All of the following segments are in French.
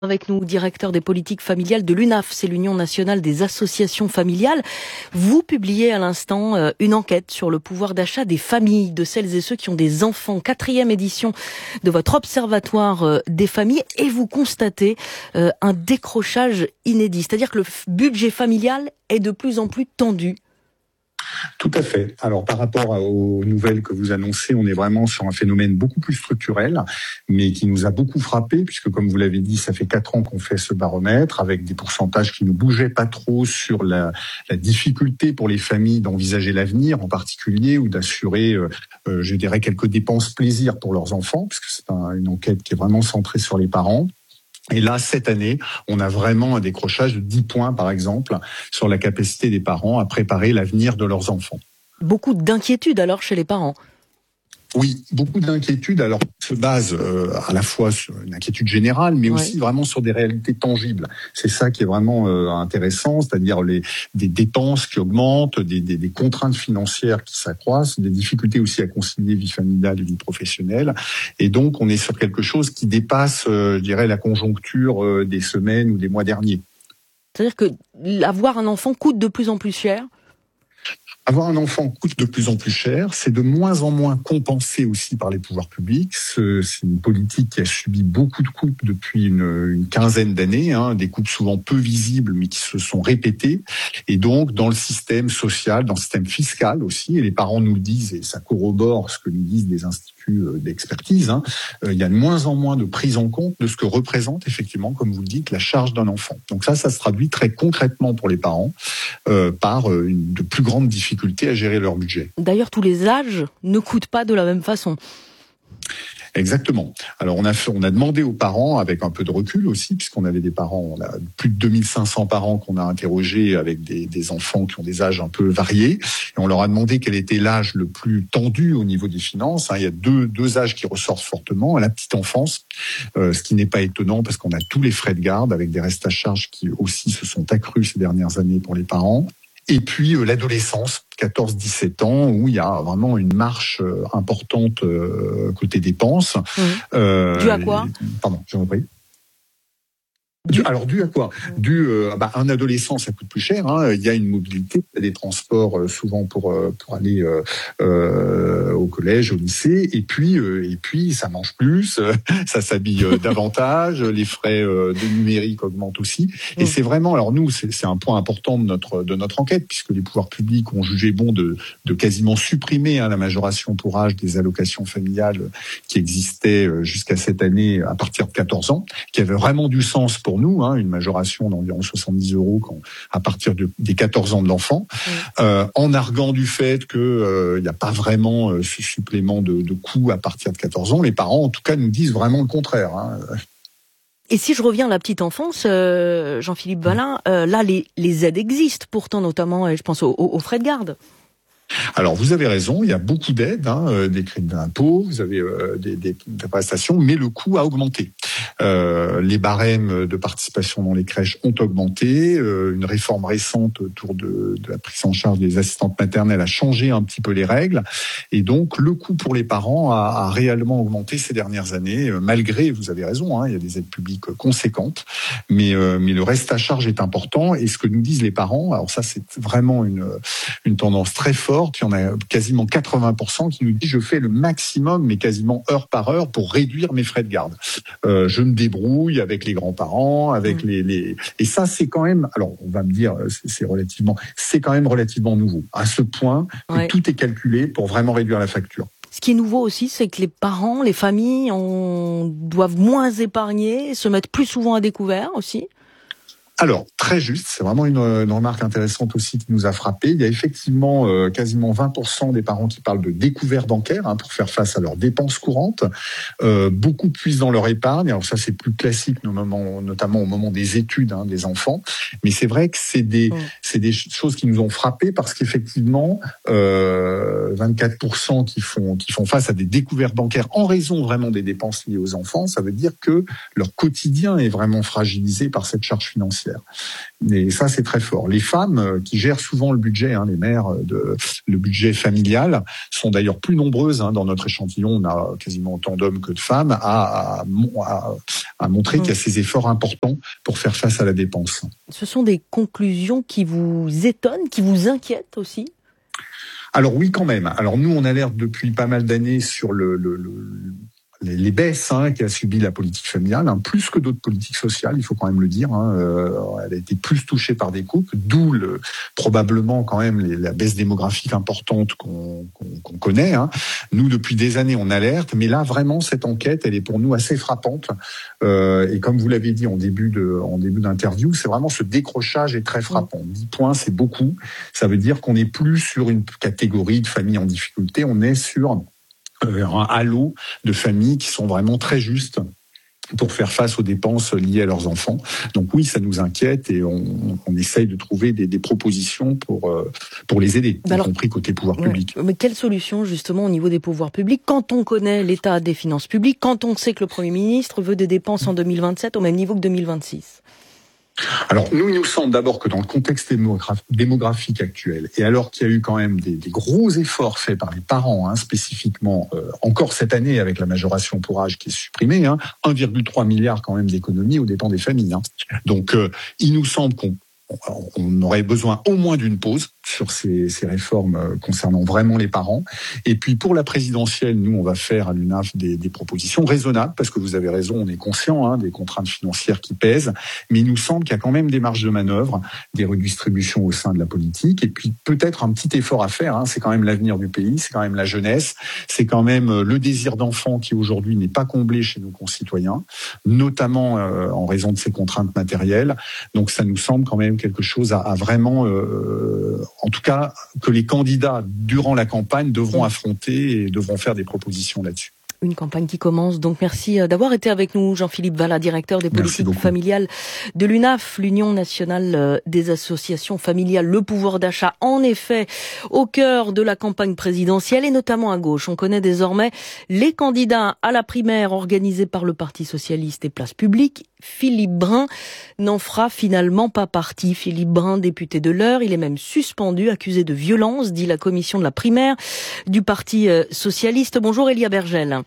Avec nous, directeur des politiques familiales de l'UNAF, c'est l'Union nationale des associations familiales. Vous publiez à l'instant une enquête sur le pouvoir d'achat des familles, de celles et ceux qui ont des enfants. 4e édition de votre observatoire des familles, et vous constatez un décrochage inédit. C'est-à-dire que le budget familial est de plus en plus tendu. Tout à fait. Alors, par rapport aux nouvelles que vous annoncez, on est vraiment sur un phénomène beaucoup plus structurel, mais qui nous a beaucoup frappé, puisque, comme vous l'avez dit, ça fait 4 ans qu'on fait ce baromètre, avec des pourcentages qui ne bougeaient pas trop sur la difficulté pour les familles d'envisager l'avenir, en particulier, ou d'assurer, je dirais, quelques dépenses plaisir pour leurs enfants, puisque c'est une enquête qui est vraiment centrée sur les parents. Et là, cette année, on a vraiment un décrochage de 10 points, par exemple, sur la capacité des parents à préparer l'avenir de leurs enfants. Beaucoup d'inquiétudes alors chez les parents. Oui, beaucoup d'inquiétudes. Alors, se base à la fois sur une inquiétude générale, mais aussi vraiment sur des réalités tangibles. C'est ça qui est vraiment intéressant, c'est-à-dire des dépenses qui augmentent, des contraintes financières qui s'accroissent, des difficultés aussi à concilier vie familiale et vie professionnelle. Et donc, on est sur quelque chose qui dépasse, je dirais, la conjoncture des semaines ou des mois derniers. C'est-à-dire que avoir un enfant coûte de plus en plus cher ? Avoir un enfant coûte de plus en plus cher, c'est de moins en moins compensé aussi par les pouvoirs publics. C'est une politique qui a subi beaucoup de coupes depuis une quinzaine d'années, des coupes souvent peu visibles mais qui se sont répétées. Et donc, dans le système social, dans le système fiscal aussi, et les parents nous le disent, et ça corrobore ce que nous disent des instituts d'expertise, il y a de moins en moins de prise en compte de ce que représente effectivement, comme vous le dites, la charge d'un enfant. Donc ça se traduit très concrètement pour les parents par de plus grandes difficultés à gérer leur budget. D'ailleurs, tous les âges ne coûtent pas de la même façon. Exactement. Alors on a demandé aux parents, avec un peu de recul aussi, puisqu'on avait des parents, on a plus de 2500 parents qu'on a interrogés avec des enfants qui ont des âges un peu variés, et on leur a demandé quel était l'âge le plus tendu au niveau des finances. Il y a deux âges qui ressortent fortement, la petite enfance, ce qui n'est pas étonnant parce qu'on a tous les frais de garde avec des restes à charge qui aussi se sont accrus ces dernières années pour les parents. Et puis l'adolescence, 14-17 ans, où il y a vraiment une marche importante côté dépenses. Dû à quoi ? Pardon, j'en prie. Dû à quoi ? Un adolescent, ça coûte plus cher. Il y a une mobilité, il y a des transports souvent pour aller au collège, au lycée. Et puis ça mange plus, ça s'habille davantage. Les frais de numérique augmentent aussi. Et c'est vraiment, alors nous, c'est un point important de notre enquête, puisque les pouvoirs publics ont jugé bon de quasiment supprimer la majoration pour âge des allocations familiales qui existaient jusqu'à cette année à partir de 14 ans, qui avait vraiment du sens pour nous, une majoration d'environ 70 € à partir des 14 ans de l'enfant, en arguant du fait que il n'y a pas vraiment ce supplément de coût à partir de 14 ans. Les parents, en tout cas, nous disent vraiment le contraire. Et si je reviens à la petite enfance, Jean-Philippe Balin, là, les aides existent pourtant, notamment, je pense aux frais de garde. Alors, vous avez raison, il y a beaucoup d'aides, des crédits d'impôt, vous avez des prestations, mais le coût a augmenté. Les barèmes de participation dans les crèches ont augmenté. Une réforme récente autour de la prise en charge des assistantes maternelles a changé un petit peu les règles. Et donc, le coût pour les parents a réellement augmenté ces dernières années, malgré, vous avez raison, il y a des aides publiques conséquentes, mais le reste à charge est important. Et ce que nous disent les parents, alors ça, c'est vraiment une tendance très forte. Il y en a quasiment 80% qui nous disent « je fais le maximum, mais quasiment heure par heure, pour réduire mes frais de garde. Je me débrouille avec les grands-parents, avec les... » Et ça, c'est quand même... Alors, on va me dire, c'est quand même relativement nouveau. À ce point, que tout est calculé pour vraiment réduire la facture. Ce qui est nouveau aussi, c'est que les parents, les familles doivent moins épargner, se mettre plus souvent à découvert aussi. Alors, très juste, c'est vraiment une remarque intéressante aussi qui nous a frappé. Il y a effectivement quasiment 20% des parents qui parlent de découvert bancaire pour faire face à leurs dépenses courantes. Beaucoup puisent dans leur épargne. Alors ça, c'est plus classique, notamment au moment des études des enfants. Mais c'est vrai que c'est des choses qui nous ont frappés parce qu'effectivement, 24% qui font face à des découvertes bancaires en raison vraiment des dépenses liées aux enfants. Ça veut dire que leur quotidien est vraiment fragilisé par cette charge financière. bénéficiaires. Et ça, c'est très fort. Les femmes qui gèrent souvent le budget, les mères, le budget familial, sont d'ailleurs plus nombreuses dans notre échantillon. On a quasiment autant d'hommes que de femmes à montrer qu'il y a ces efforts importants pour faire face à la dépense. Ce sont des conclusions qui vous étonnent, qui vous inquiètent aussi ? Alors oui, quand même. Alors nous, on alerte depuis pas mal d'années sur les baisses qu'a subi la politique familiale, plus que d'autres politiques sociales, il faut quand même le dire. Elle a été plus touchée par des coupes, d'où probablement quand même la baisse démographique importante qu'on connaît. Nous, depuis des années, on alerte, mais là, vraiment, cette enquête, elle est pour nous assez frappante. Et comme vous l'avez dit en début d'interview, c'est vraiment ce décrochage est très frappant. 10 points, c'est beaucoup. Ça veut dire qu'on n'est plus sur une catégorie de familles en difficulté, on est sur un halo de familles qui sont vraiment très justes pour faire face aux dépenses liées à leurs enfants. Donc oui, ça nous inquiète et on essaye de trouver des propositions pour les aider, y compris côté pouvoir public. Mais quelle solution justement au niveau des pouvoirs publics quand on connaît l'état des finances publiques, quand on sait que le Premier ministre veut des dépenses en 2027 au même niveau que 2026 ? Alors, il nous semble d'abord que dans le contexte démographique actuel, et alors qu'il y a eu quand même des gros efforts faits par les parents, spécifiquement, encore cette année avec la majoration pour âge qui est supprimée, 1,3 milliard quand même d'économies aux dépens des familles. Donc, il nous semble qu'on aurait besoin au moins d'une pause sur ces réformes concernant vraiment les parents. Et puis pour la présidentielle, nous, on va faire à l'UNAF des propositions raisonnables, parce que vous avez raison, on est conscient des contraintes financières qui pèsent, mais il nous semble qu'il y a quand même des marges de manœuvre, des redistributions au sein de la politique, et puis peut-être un petit effort à faire. C'est quand même l'avenir du pays, c'est quand même la jeunesse, c'est quand même le désir d'enfant qui aujourd'hui n'est pas comblé chez nos concitoyens, notamment en raison de ces contraintes matérielles. Donc ça nous semble quand même quelque chose à vraiment... en tout cas, que les candidats, durant la campagne, devront affronter et devront faire des propositions là-dessus. Une campagne qui commence, donc merci d'avoir été avec nous, Jean-Philippe Vallat, directeur des politiques familiales de l'UNAF, l'Union nationale des associations familiales. Le pouvoir d'achat, en effet, au cœur de la campagne présidentielle et notamment à gauche. On connaît désormais les candidats à la primaire organisée par le Parti socialiste et Place Publique. Philippe Brun n'en fera finalement pas partie. Philippe Brun, député de l'Eure, il est même suspendu, accusé de violence, dit la commission de la primaire du Parti socialiste. Bonjour Elia Bergel.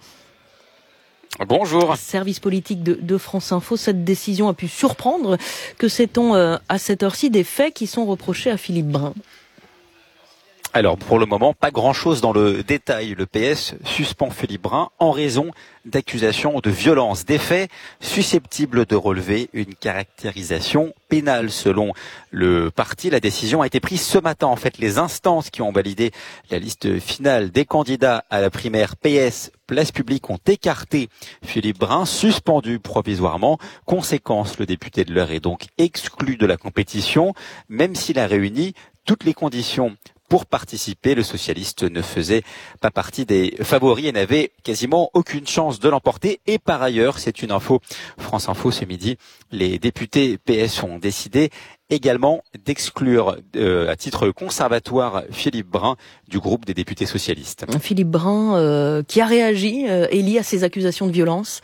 Bonjour. Service politique de France Info, cette décision a pu surprendre. Que sait-on à cette heure-ci des faits qui sont reprochés à Philippe Brun ? Alors, pour le moment, pas grand-chose dans le détail. Le PS suspend Philippe Brun en raison d'accusations de violence, des faits susceptibles de relever une caractérisation pénale. Selon le parti, la décision a été prise ce matin. En fait, les instances qui ont validé la liste finale des candidats à la primaire PS Place Publique ont écarté Philippe Brun, suspendu provisoirement. Conséquence, le député de l'Eure est donc exclu de la compétition, même s'il a réuni toutes les conditions pour participer. Le socialiste ne faisait pas partie des favoris et n'avait quasiment aucune chance de l'emporter. Et par ailleurs, c'est une info France Info ce midi, les députés PS ont décidé également d'exclure à titre conservatoire Philippe Brun du groupe des députés socialistes. Philippe Brun qui a réagi, Élie, à ces accusations de violence.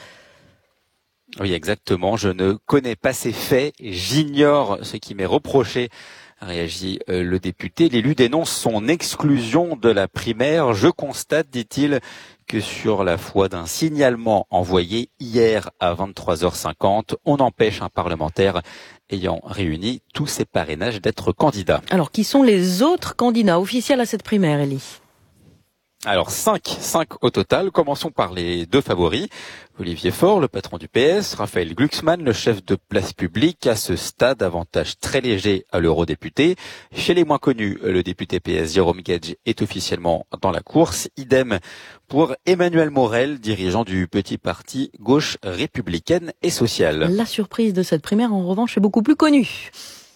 Oui, exactement. Je ne connais pas ces faits, j'ignore ce qui m'est reproché, réagit le député. L'élu dénonce son exclusion de la primaire. Je constate, dit-il, que sur la foi d'un signalement envoyé hier à 23h50, on empêche un parlementaire ayant réuni tous ses parrainages d'être candidat. Alors, qui sont les autres candidats officiels à cette primaire, Élie ? Alors 5 au total. Commençons par les deux favoris. Olivier Faure, le patron du PS, Raphaël Glucksmann, le chef de Place Publique. À ce stade, avantage très léger à l'eurodéputé. Chez les moins connus, le député PS Jérôme Guedj est officiellement dans la course. Idem pour Emmanuel Morel, dirigeant du petit parti gauche républicaine et sociale. La surprise de cette primaire, en revanche, est beaucoup plus connue.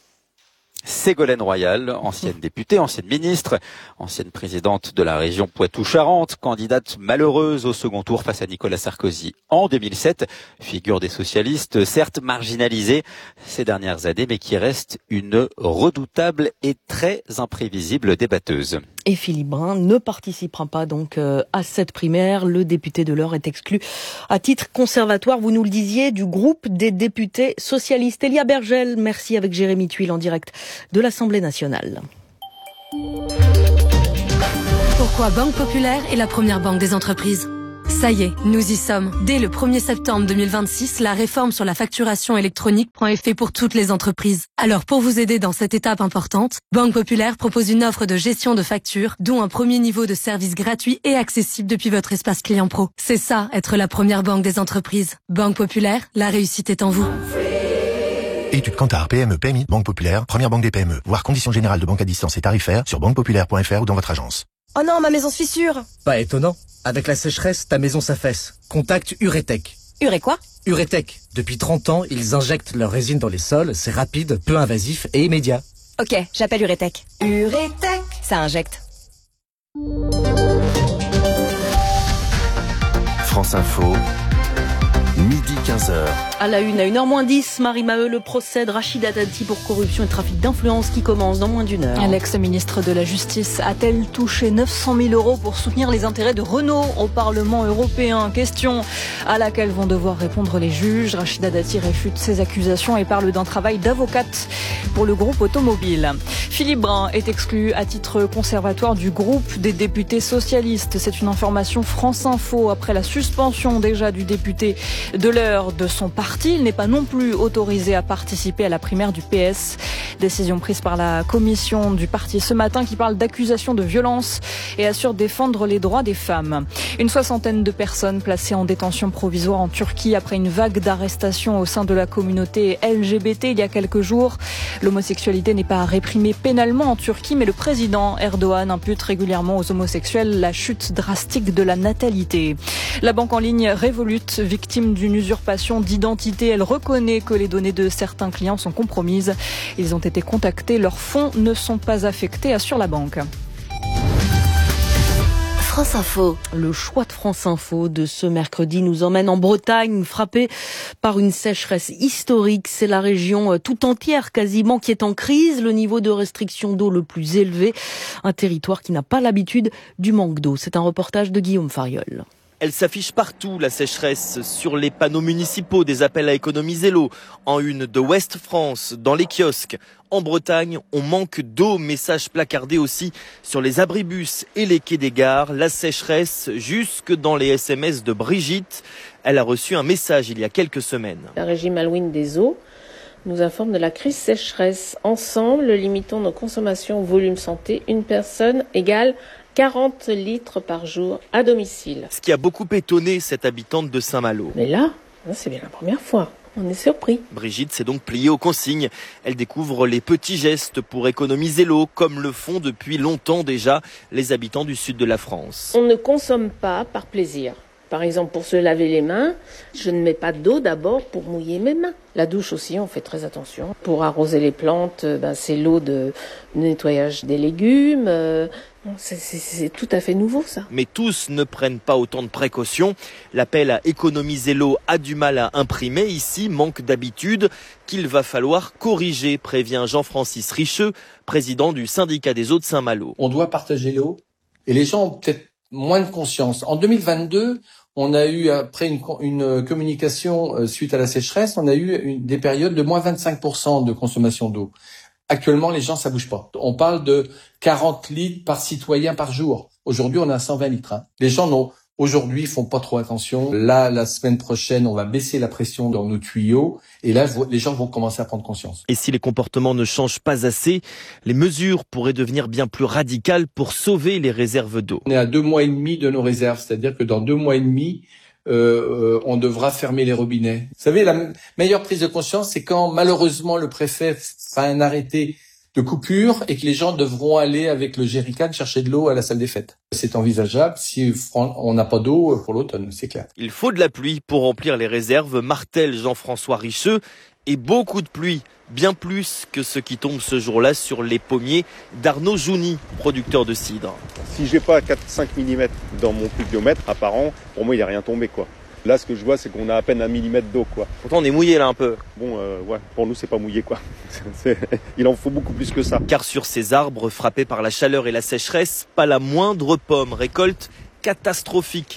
Ségolène Royal, ancienne députée, ancienne ministre, ancienne présidente de la région Poitou-Charentes, candidate malheureuse au second tour face à Nicolas Sarkozy en 2007, figure des socialistes, certes marginalisée ces dernières années, mais qui reste une redoutable et très imprévisible débatteuse. Et Philippe Brun ne participera pas donc à cette primaire. Le député de l'Eure est exclu à titre conservatoire, vous nous le disiez, du groupe des députés socialistes. Elia Bergel, merci, avec Jérémy Tuile en direct de l'Assemblée nationale. Pourquoi Banque Populaire est la première banque des entreprises ? Ça y est, nous y sommes. Dès le 1er septembre 2026, la réforme sur la facturation électronique prend effet pour toutes les entreprises. Alors pour vous aider dans cette étape importante, Banque Populaire propose une offre de gestion de factures, dont un premier niveau de service gratuit et accessible depuis votre espace client pro. C'est ça, être la première banque des entreprises. Banque Populaire, la réussite est en vous. Étude Kantar, PME, PMI, Banque Populaire, première banque des PME. Voir conditions générales de banque à distance et tarifaires sur banquepopulaire.fr ou dans votre agence. Oh non, ma maison se fissure. Pas étonnant. Avec la sécheresse, ta maison s'affaisse. Contacte Uretech. Uré quoi ? Uretech. Depuis 30 ans, ils injectent leur résine dans les sols. C'est rapide, peu invasif et immédiat. Ok, j'appelle Uretech. Uretech, ça injecte. France Info, midi 15h. À la une, à 1h-10, Marie Maheu, le procès de Rachida Dati pour corruption et trafic d'influence qui commence dans moins d'une heure. L'ex-ministre de la Justice a-t-elle touché 900 000 € pour soutenir les intérêts de Renault au Parlement européen ? Question à laquelle vont devoir répondre les juges. Rachida Dati réfute ces accusations et parle d'un travail d'avocate pour le groupe automobile. Philippe Brun est exclu à titre conservatoire du groupe des députés socialistes. C'est une information France Info après la suspension déjà du député de l'Eure de son parti. Il n'est pas non plus autorisé à participer à la primaire du PS. Décision prise par la commission du parti ce matin qui parle d'accusations de violence et assure défendre les droits des femmes. Une soixantaine de personnes placées en détention provisoire en Turquie après une vague d'arrestations au sein de la communauté LGBT il y a quelques jours. L'homosexualité n'est pas réprimée pénalement en Turquie, mais le président Erdogan impute régulièrement aux homosexuels la chute drastique de la natalité. La banque en ligne Revolut, victime d'une usurpation d'identité, elle reconnaît que les données de certains clients sont compromises. Ils ont été contactés, leurs fonds ne sont pas affectés, assure la banque. France Info. Le choix de France Info de ce mercredi nous emmène en Bretagne, frappée par une sécheresse historique. C'est la région tout entière quasiment qui est en crise, le niveau de restriction d'eau le plus élevé. Un territoire qui n'a pas l'habitude du manque d'eau. C'est un reportage de Guillaume Fariol. Elle s'affiche partout, la sécheresse, sur les panneaux municipaux des appels à économiser l'eau, en une de Ouest France, dans les kiosques. En Bretagne, on manque d'eau, message placardé aussi sur les abribus et les quais des gares. La sécheresse jusque dans les SMS de Brigitte. Elle a reçu un message il y a quelques semaines. La régie Malouine des eaux nous informe de la crise sécheresse. Ensemble, limitons nos consommations au volume santé. Une personne égale 40 litres par jour à domicile. Ce qui a beaucoup étonné cette habitante de Saint-Malo. Mais là, c'est bien la première fois. On est surpris. Brigitte s'est donc pliée aux consignes. Elle découvre les petits gestes pour économiser l'eau, comme le font depuis longtemps déjà les habitants du sud de la France. On ne consomme pas par plaisir. Par exemple, pour se laver les mains, je ne mets pas d'eau d'abord pour mouiller mes mains. La douche aussi, on fait très attention. Pour arroser les plantes, c'est l'eau de nettoyage des légumes. C'est tout à fait nouveau, ça. Mais tous ne prennent pas autant de précautions. L'appel à économiser l'eau a du mal à imprimer ici, manque d'habitude, qu'il va falloir corriger, prévient Jean-Francis Richeux, président du syndicat des eaux de Saint-Malo. On doit partager l'eau et les gens ont peut-être moins de conscience. En 2022, on a eu, après une communication suite à la sécheresse, on a eu des périodes de moins 25% de consommation d'eau. Actuellement, les gens, ça bouge pas. On parle de 40 litres par citoyen par jour. Aujourd'hui, on a 120 litres. Les gens aujourd'hui font pas trop attention. Là, la semaine prochaine, on va baisser la pression dans nos tuyaux. Et là, les gens vont commencer à prendre conscience. Et si les comportements ne changent pas assez, les mesures pourraient devenir bien plus radicales pour sauver les réserves d'eau. On est à 2 mois et demi de nos réserves. C'est-à-dire que dans 2 mois et demi, on devra fermer les robinets. Vous savez, la meilleure prise de conscience, c'est quand malheureusement le préfet fait un arrêté de coupure et que les gens devront aller avec le jerrycan chercher de l'eau à la salle des fêtes. C'est envisageable si on n'a pas d'eau pour l'automne, c'est clair. Il faut de la pluie pour remplir les réserves, martèle Jean-François Richeux, et beaucoup de pluie, bien plus que ce qui tombe ce jour-là sur les pommiers d'Arnaud Jouni, producteur de cidre. Si j'ai pas 4-5 mm dans mon pluviomètre, apparent, pour moi il n'y a rien tombé, quoi. Là, ce que je vois, c'est qu'on a à peine 1 millimètre d'eau, quoi. Pourtant, on est mouillé là un peu. Bon, ouais, pour nous, c'est pas mouillé, quoi. Il en faut beaucoup plus que ça. Car sur ces arbres frappés par la chaleur et la sécheresse, pas la moindre pomme. Récolte catastrophique,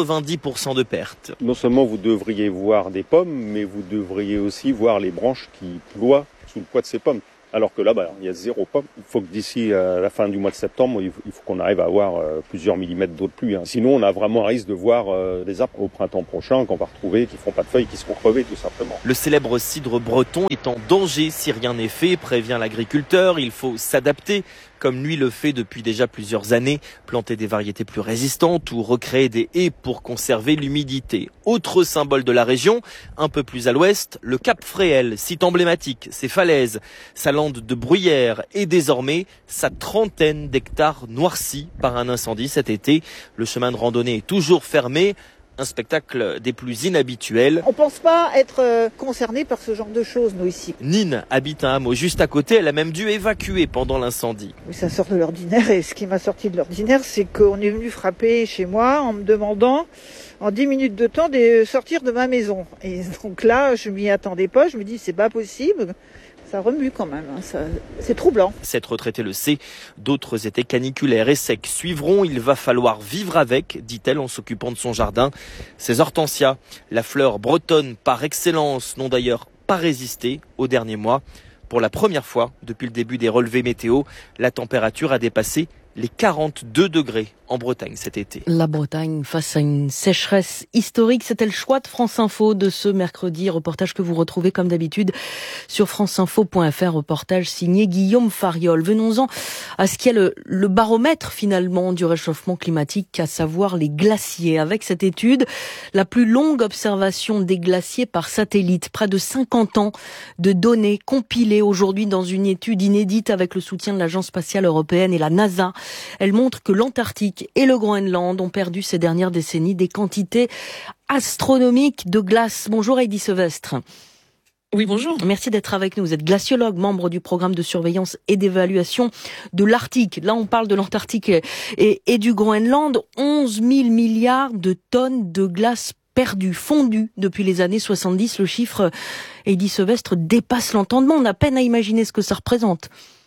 90% de pertes. Non seulement vous devriez voir des pommes, mais vous devriez aussi voir les branches qui ploient sous le poids de ces pommes. Alors que là, il y a 0 pomme. Il faut que d'ici la fin du mois de septembre, il faut qu'on arrive à avoir plusieurs millimètres d'eau de pluie. Sinon, on a vraiment un risque de voir des arbres au printemps prochain qu'on va retrouver, qui feront pas de feuilles, qui seront crevés tout simplement. Le célèbre cidre breton est en danger si rien n'est fait, prévient l'agriculteur. Il faut s'adapter, comme lui le fait depuis déjà plusieurs années, planter des variétés plus résistantes ou recréer des haies pour conserver l'humidité. Autre symbole de la région, un peu plus à l'ouest, le Cap Fréhel, site emblématique, ses falaises, sa lande de bruyère et désormais sa trentaine d'hectares noircis par un incendie cet été. Le chemin de randonnée est toujours fermé. Un spectacle des plus inhabituels. On pense pas être concerné par ce genre de choses, nous, ici. Nine habite un hameau juste à côté. Elle a même dû évacuer pendant l'incendie. Oui, ça sort de l'ordinaire. Et ce qui m'a sorti de l'ordinaire, c'est qu'on est venu frapper chez moi en me demandant, en 10 minutes de temps, de sortir de ma maison. Et donc là, je m'y attendais pas. Je me dis, c'est pas possible. Ça remue quand même, c'est troublant. Cette retraitée le sait, d'autres étés caniculaires et secs suivront. Il va falloir vivre avec, dit-elle en s'occupant de son jardin. Ces hortensias, la fleur bretonne par excellence, n'ont d'ailleurs pas résisté aux derniers mois. Pour la première fois depuis le début des relevés météo, la température a dépassé les 42 degrés en Bretagne cet été. La Bretagne face à une sécheresse historique, c'était le choix de France Info de ce mercredi. Reportage que vous retrouvez comme d'habitude sur franceinfo.fr, reportage signé Guillaume Fariol. Venons-en à ce qui est le baromètre finalement du réchauffement climatique, à savoir les glaciers. Avec cette étude, la plus longue observation des glaciers par satellite, près de 50 ans de données compilées aujourd'hui dans une étude inédite avec le soutien de l'Agence spatiale européenne et la NASA. Elle montre que l'Antarctique et le Groenland ont perdu ces dernières décennies des quantités astronomiques de glace. Bonjour Heidi Sevestre. Oui, bonjour. Merci d'être avec nous. Vous êtes glaciologue, membre du programme de surveillance et d'évaluation de l'Arctique. Là, on parle de l'Antarctique et du Groenland. 11 000 milliards de tonnes de glace perdues, fondues depuis les années 70. Le chiffre, Heidi Sevestre, dépasse l'entendement. On a peine à imaginer ce que ça représente.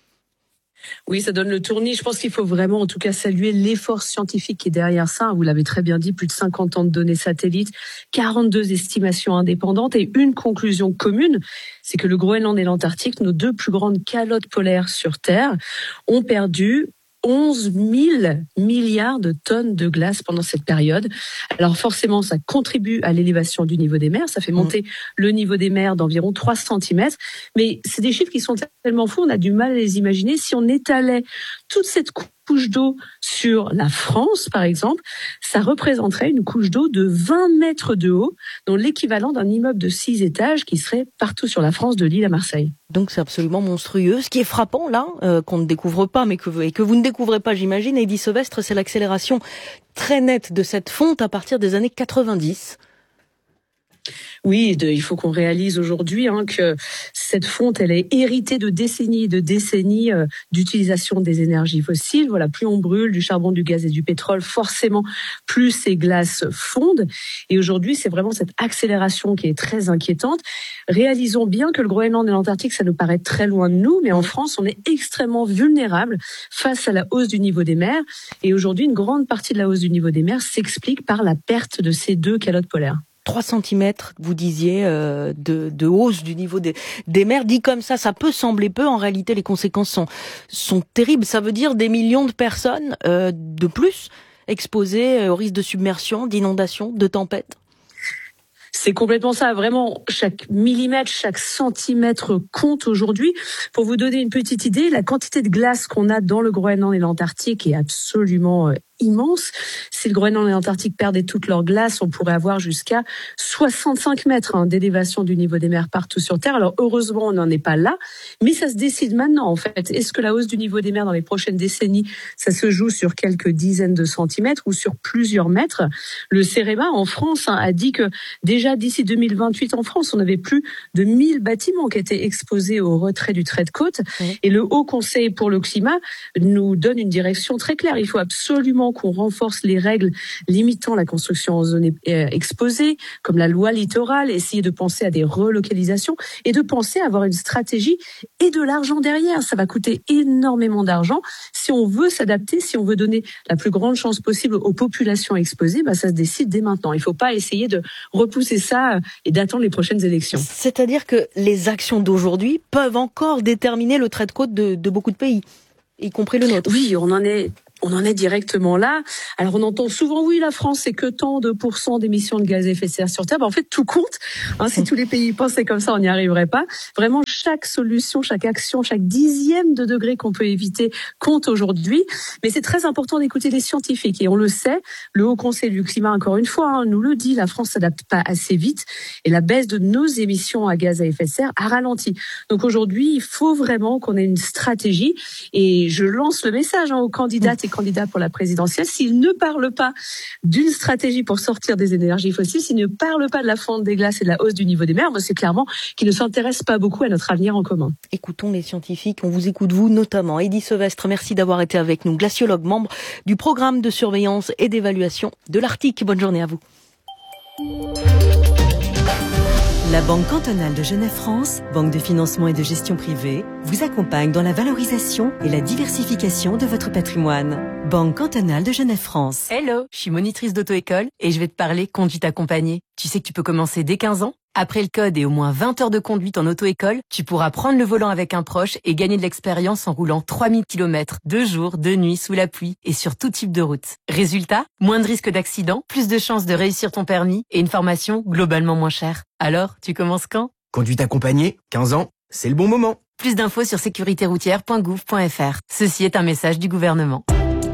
Oui, ça donne le tournis. Je pense qu'il faut vraiment, en tout cas, saluer l'effort scientifique qui est derrière ça. Vous l'avez très bien dit, plus de 50 ans de données satellites, 42 estimations indépendantes et une conclusion commune, c'est que le Groenland et l'Antarctique, nos deux plus grandes calottes polaires sur Terre, ont perdu 11 000 milliards de tonnes de glace pendant cette période. Alors forcément, ça contribue à l'élévation du niveau des mers. Ça fait monter le niveau des mers d'environ 3 cm. Mais c'est des chiffres qui sont tellement fous, on a du mal à les imaginer. Si on étalait toute cette couche d'eau sur la France, par exemple, ça représenterait une couche d'eau de 20 mètres de haut, dont l'équivalent d'un immeuble de 6 étages qui serait partout sur la France, de Lille à Marseille. Donc c'est absolument monstrueux. Ce qui est frappant là, qu'on ne découvre pas, mais que vous ne découvrez pas, j'imagine, Heidi Sevestre, c'est l'accélération très nette de cette fonte à partir des années 90. Oui, il faut qu'on réalise aujourd'hui que cette fonte, elle est héritée de décennies et de décennies d'utilisation des énergies fossiles. Voilà, plus on brûle du charbon, du gaz et du pétrole, forcément, plus ces glaces fondent. Et aujourd'hui, c'est vraiment cette accélération qui est très inquiétante. Réalisons bien que le Groenland et l'Antarctique, ça nous paraît très loin de nous, mais en France, on est extrêmement vulnérable face à la hausse du niveau des mers. Et aujourd'hui, une grande partie de la hausse du niveau des mers s'explique par la perte de ces deux calottes polaires. 3 cm, vous disiez, de hausse du niveau des mers. Dit comme ça peut sembler peu. En réalité, les conséquences sont terribles. Ça veut dire des millions de personnes de plus exposées au risque de submersion, d'inondation, de tempête. C'est complètement ça. Vraiment, chaque millimètre, chaque centimètre compte aujourd'hui. Pour vous donner une petite idée, la quantité de glace qu'on a dans le Groenland et l'Antarctique est absolument immense. Si le Groenland et l'Antarctique perdaient toute leur glace, on pourrait avoir jusqu'à 65 mètres d'élévation du niveau des mers partout sur Terre. Alors heureusement, on n'en est pas là, mais ça se décide maintenant en fait. Est-ce que la hausse du niveau des mers dans les prochaines décennies, ça se joue sur quelques dizaines de centimètres ou sur plusieurs mètres? Le CEREMA en France a dit que déjà d'ici 2028 en France, on avait plus de 1000 bâtiments qui étaient exposés au retrait du trait de côte. Et le Haut Conseil pour le climat nous donne une direction très claire. Il faut absolument vraiment qu'on renforce les règles limitant la construction en zone exposée, comme la loi littorale, essayer de penser à des relocalisations et de penser à avoir une stratégie et de l'argent derrière. Ça va coûter énormément d'argent. Si on veut s'adapter, si on veut donner la plus grande chance possible aux populations exposées, ça se décide dès maintenant. Il ne faut pas essayer de repousser ça et d'attendre les prochaines élections. C'est-à-dire que les actions d'aujourd'hui peuvent encore déterminer le trait de côte de beaucoup de pays, y compris le nôtre. Oui, on en est directement là. Alors on entend souvent, oui, la France, c'est que tant de % d'émissions de gaz à effet de serre sur Terre. En fait, tout compte. Si tous les pays pensaient comme ça, on n'y arriverait pas. Vraiment, chaque solution, chaque action, chaque dixième de degré qu'on peut éviter compte aujourd'hui. Mais c'est très important d'écouter les scientifiques. Et on le sait, le Haut Conseil du climat, encore une fois, nous le dit, la France s'adapte pas assez vite. Et la baisse de nos émissions à gaz à effet de serre a ralenti. Donc aujourd'hui, il faut vraiment qu'on ait une stratégie. Et je lance le message aux candidates et candidats pour la présidentielle, s'ils ne parlent pas d'une stratégie pour sortir des énergies fossiles, s'ils ne parlent pas de la fonte des glaces et de la hausse du niveau des mers, c'est clairement qu'ils ne s'intéressent pas beaucoup à notre avenir en commun. Écoutons les scientifiques, on vous écoute vous notamment. Eddy Sevestre, merci d'avoir été avec nous, glaciologue, membre du programme de surveillance et d'évaluation de l'Arctique. Bonne journée à vous. La Banque cantonale de Genève-France, banque de financement et de gestion privée, vous accompagne dans la valorisation et la diversification de votre patrimoine. Banque cantonale de Genève-France. Hello, je suis monitrice d'auto-école et je vais te parler conduite accompagnée. Tu sais que tu peux commencer dès 15 ans. Après le code et au moins 20 heures de conduite en auto-école, tu pourras prendre le volant avec un proche et gagner de l'expérience en roulant 3000 km, 2 jours, 2 nuits, sous la pluie et sur tout type de route. Résultat, moins de risques d'accident, plus de chances de réussir ton permis et une formation globalement moins chère. Alors, tu commences quand ? Conduite accompagnée, 15 ans, c'est le bon moment. Plus d'infos sur sécuritéroutière.gouv.fr. Ceci est un message du gouvernement.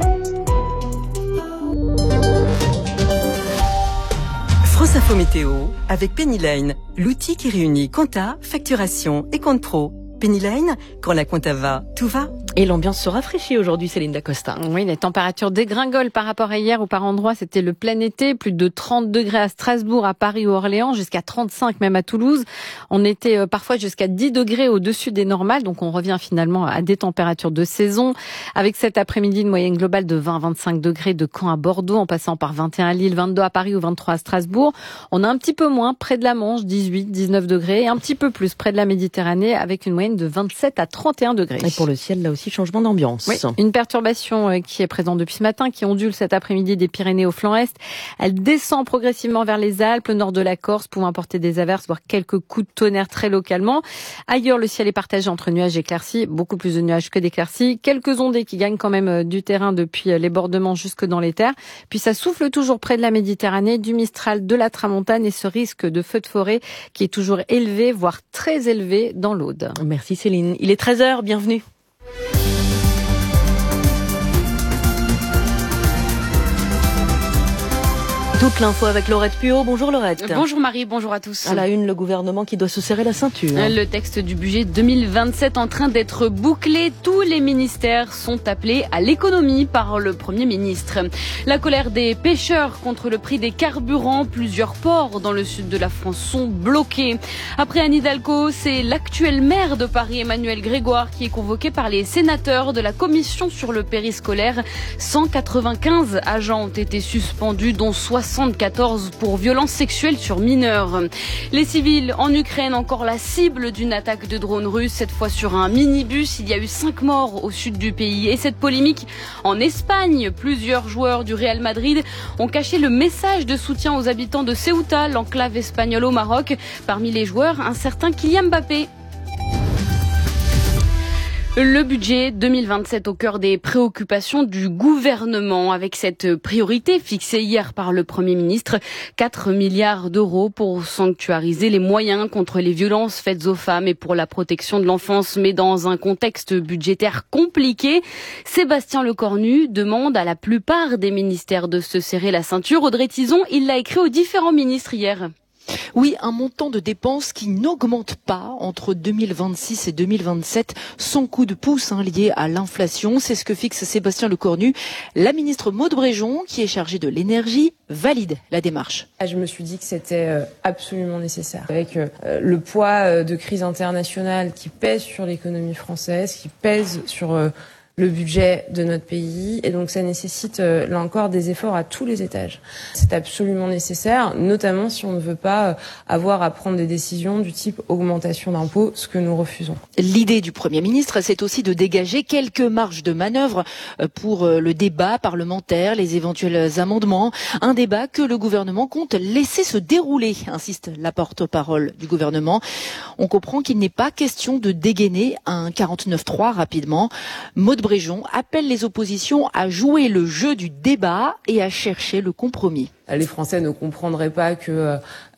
France Info Météo avec Penny Lane, l'outil qui réunit compta, facturation et compte pro. Penny Lane, quand la compta va, tout va. Et l'ambiance se rafraîchit aujourd'hui, Céline Dacosta. Oui, les températures dégringolent par rapport à hier où par endroit c'était le plein été, plus de 30 degrés à Strasbourg, à Paris ou Orléans, jusqu'à 35 même à Toulouse. On était parfois jusqu'à 10 degrés au-dessus des normales, donc on revient finalement à des températures de saison. Avec cet après-midi une moyenne globale de 20-25 degrés de Caen à Bordeaux, en passant par 21 à Lille, 22 à Paris ou 23 à Strasbourg. On a un petit peu moins près de la Manche, 18-19 degrés, et un petit peu plus près de la Méditerranée avec une moyenne de 27 à 31 degrés. Et pour le ciel, là aussi, changement d'ambiance. Oui, une perturbation qui est présente depuis ce matin, qui ondule cet après-midi des Pyrénées au flanc est. Elle descend progressivement vers les Alpes, le nord de la Corse, pouvant apporter des averses, voire quelques coups de tonnerre très localement. Ailleurs, le ciel est partagé entre nuages et éclaircies, beaucoup plus de nuages que d'éclaircies. Quelques ondées qui gagnent quand même du terrain depuis les bordements jusque dans les terres. Puis ça souffle toujours près de la Méditerranée, du Mistral, de la Tramontane et ce risque de feu de forêt qui est toujours élevé, voire très élevé dans l'Aude. Merci Céline. Il est 13h, bienvenue. Toute l'info avec Laurette Puot. Bonjour Laurette. Bonjour Marie, bonjour à tous. À la une, le gouvernement qui doit se serrer la ceinture. Le texte du budget 2027 en train d'être bouclé. Tous les ministères sont appelés à l'économie par le Premier ministre. La colère des pêcheurs contre le prix des carburants. Plusieurs ports dans le sud de la France sont bloqués. Après Anne Hidalgo, c'est l'actuel maire de Paris, Emmanuel Grégoire, qui est convoqué par les sénateurs de la commission sur le périscolaire. 195 agents ont été suspendus, dont 74 pour violences sexuelles sur mineurs. Les civils en Ukraine, encore la cible d'une attaque de drones russes, cette fois sur un minibus. Il y a eu 5 morts au sud du pays. Et cette polémique en Espagne, plusieurs joueurs du Real Madrid ont caché le message de soutien aux habitants de Ceuta, l'enclave espagnole au Maroc. Parmi les joueurs, un certain Kylian Mbappé. Le budget 2027 au cœur des préoccupations du gouvernement, avec cette priorité fixée hier par le Premier ministre, 4 milliards d'euros pour sanctuariser les moyens contre les violences faites aux femmes et pour la protection de l'enfance. Mais dans un contexte budgétaire compliqué, Sébastien Lecornu demande à la plupart des ministères de se serrer la ceinture. Audrey Tizon, il l'a écrit aux différents ministres hier. Oui, un montant de dépenses qui n'augmente pas entre 2026 et 2027 sans coup de pouce lié à l'inflation. C'est ce que fixe Sébastien Lecornu. La ministre Maud Bréjon, qui est chargée de l'énergie, valide la démarche. Je me suis dit que c'était absolument nécessaire. Avec le poids de crise internationale qui pèse sur l'économie française, qui pèse sur le budget de notre pays et donc ça nécessite là encore des efforts à tous les étages. C'est absolument nécessaire, notamment si on ne veut pas avoir à prendre des décisions du type augmentation d'impôts, ce que nous refusons. L'idée du Premier ministre, c'est aussi de dégager quelques marges de manœuvre pour le débat parlementaire, les éventuels amendements, un débat que le gouvernement compte laisser se dérouler, insiste la porte-parole du gouvernement. On comprend qu'il n'est pas question de dégainer un 49.3 rapidement. Maud Bréjon appelle les oppositions à jouer le jeu du débat et à chercher le compromis. Les Français ne comprendraient pas que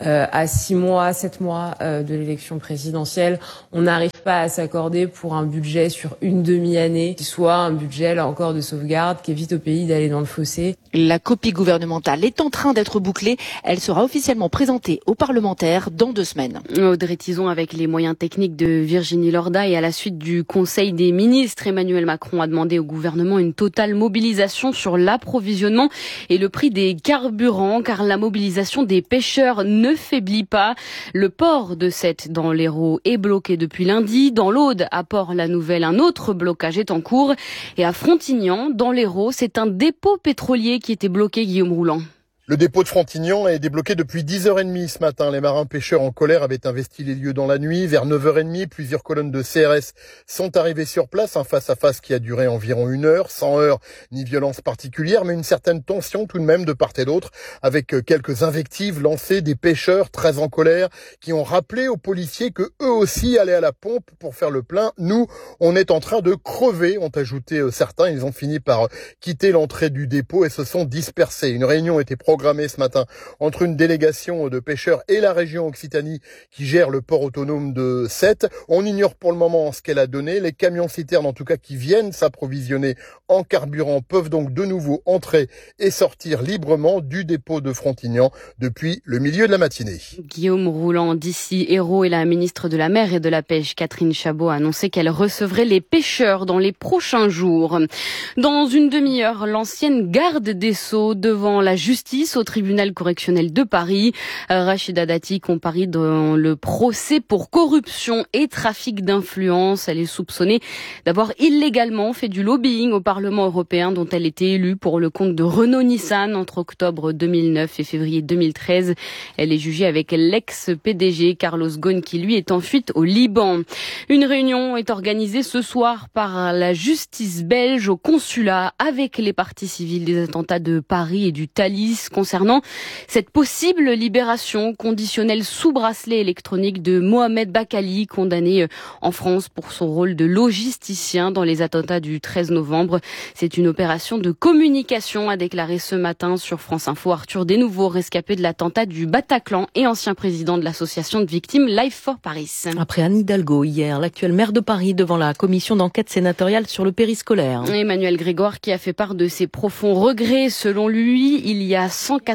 à 6 mois, 7 mois de l'élection présidentielle, on n'arrive pas à s'accorder pour un budget sur une demi-année, qui soit un budget, là encore, de sauvegarde, qui évite au pays d'aller dans le fossé. La copie gouvernementale est en train d'être bouclée. Elle sera officiellement présentée aux parlementaires dans 2 semaines. Audrey Tizon avec les moyens techniques de Virginie Lorda et à la suite du Conseil des ministres, Emmanuel Macron a demandé au gouvernement une totale mobilisation sur l'approvisionnement et le prix des carburants, car la mobilisation des pêcheurs ne faiblit pas. Le port de Sète dans l'Hérault est bloqué depuis lundi. Dans l'Aude, à Port-la-Nouvelle, un autre blocage est en cours. Et à Frontignan, dans l'Hérault, c'est un dépôt pétrolier qui était bloqué, Guillaume Rouland. Le dépôt de Frontignan est débloqué depuis 10h30 ce matin. Les marins pêcheurs en colère avaient investi les lieux dans la nuit. Vers 9h30, plusieurs colonnes de CRS sont arrivées sur place. Un face-à-face qui a duré environ 1 heure, sans heurts ni violence particulière, mais une certaine tension tout de même de part et d'autre, avec quelques invectives lancées des pêcheurs très en colère qui ont rappelé aux policiers que eux aussi allaient à la pompe pour faire le plein. Nous, on est en train de crever, ont ajouté certains. Ils ont fini par quitter l'entrée du dépôt et se sont dispersés. Une réunion était programmé ce matin entre une délégation de pêcheurs et la région Occitanie qui gère le port autonome de Sète. On ignore pour le moment ce qu'elle a donné. Les camions-citernes, en tout cas, qui viennent s'approvisionner en carburant peuvent donc de nouveau entrer et sortir librement du dépôt de Frontignan depuis le milieu de la matinée. Guillaume Rouland d'ici Hérault et la ministre de la Mer et de la Pêche, Catherine Chabot, a annoncé qu'elle recevrait les pêcheurs dans les prochains jours. Dans une demi-heure, l'ancienne garde des Sceaux devant la justice au tribunal correctionnel de Paris. Rachida Dati comparit dans le procès pour corruption et trafic d'influence. Elle est soupçonnée d'avoir illégalement fait du lobbying au Parlement européen dont elle était élue pour le compte de Renault-Nissan entre octobre 2009 et février 2013. Elle est jugée avec l'ex-PDG Carlos Ghosn qui lui est en fuite au Liban. Une réunion est organisée ce soir par la justice belge au consulat avec les parties civiles des attentats de Paris et du Thalys concernant cette possible libération conditionnelle sous bracelet électronique de Mohamed Bakali, condamné en France pour son rôle de logisticien dans les attentats du 13 novembre. C'est une opération de communication, a déclaré ce matin sur France Info Arthur Desnouveaux, rescapé de l'attentat du Bataclan et ancien président de l'association de victimes Life for Paris. Après Anne Hidalgo hier, l'actuelle maire de Paris devant la commission d'enquête sénatoriale sur le périscolaire. Emmanuel Grégoire qui a fait part de ses profonds regrets. Selon lui, il y a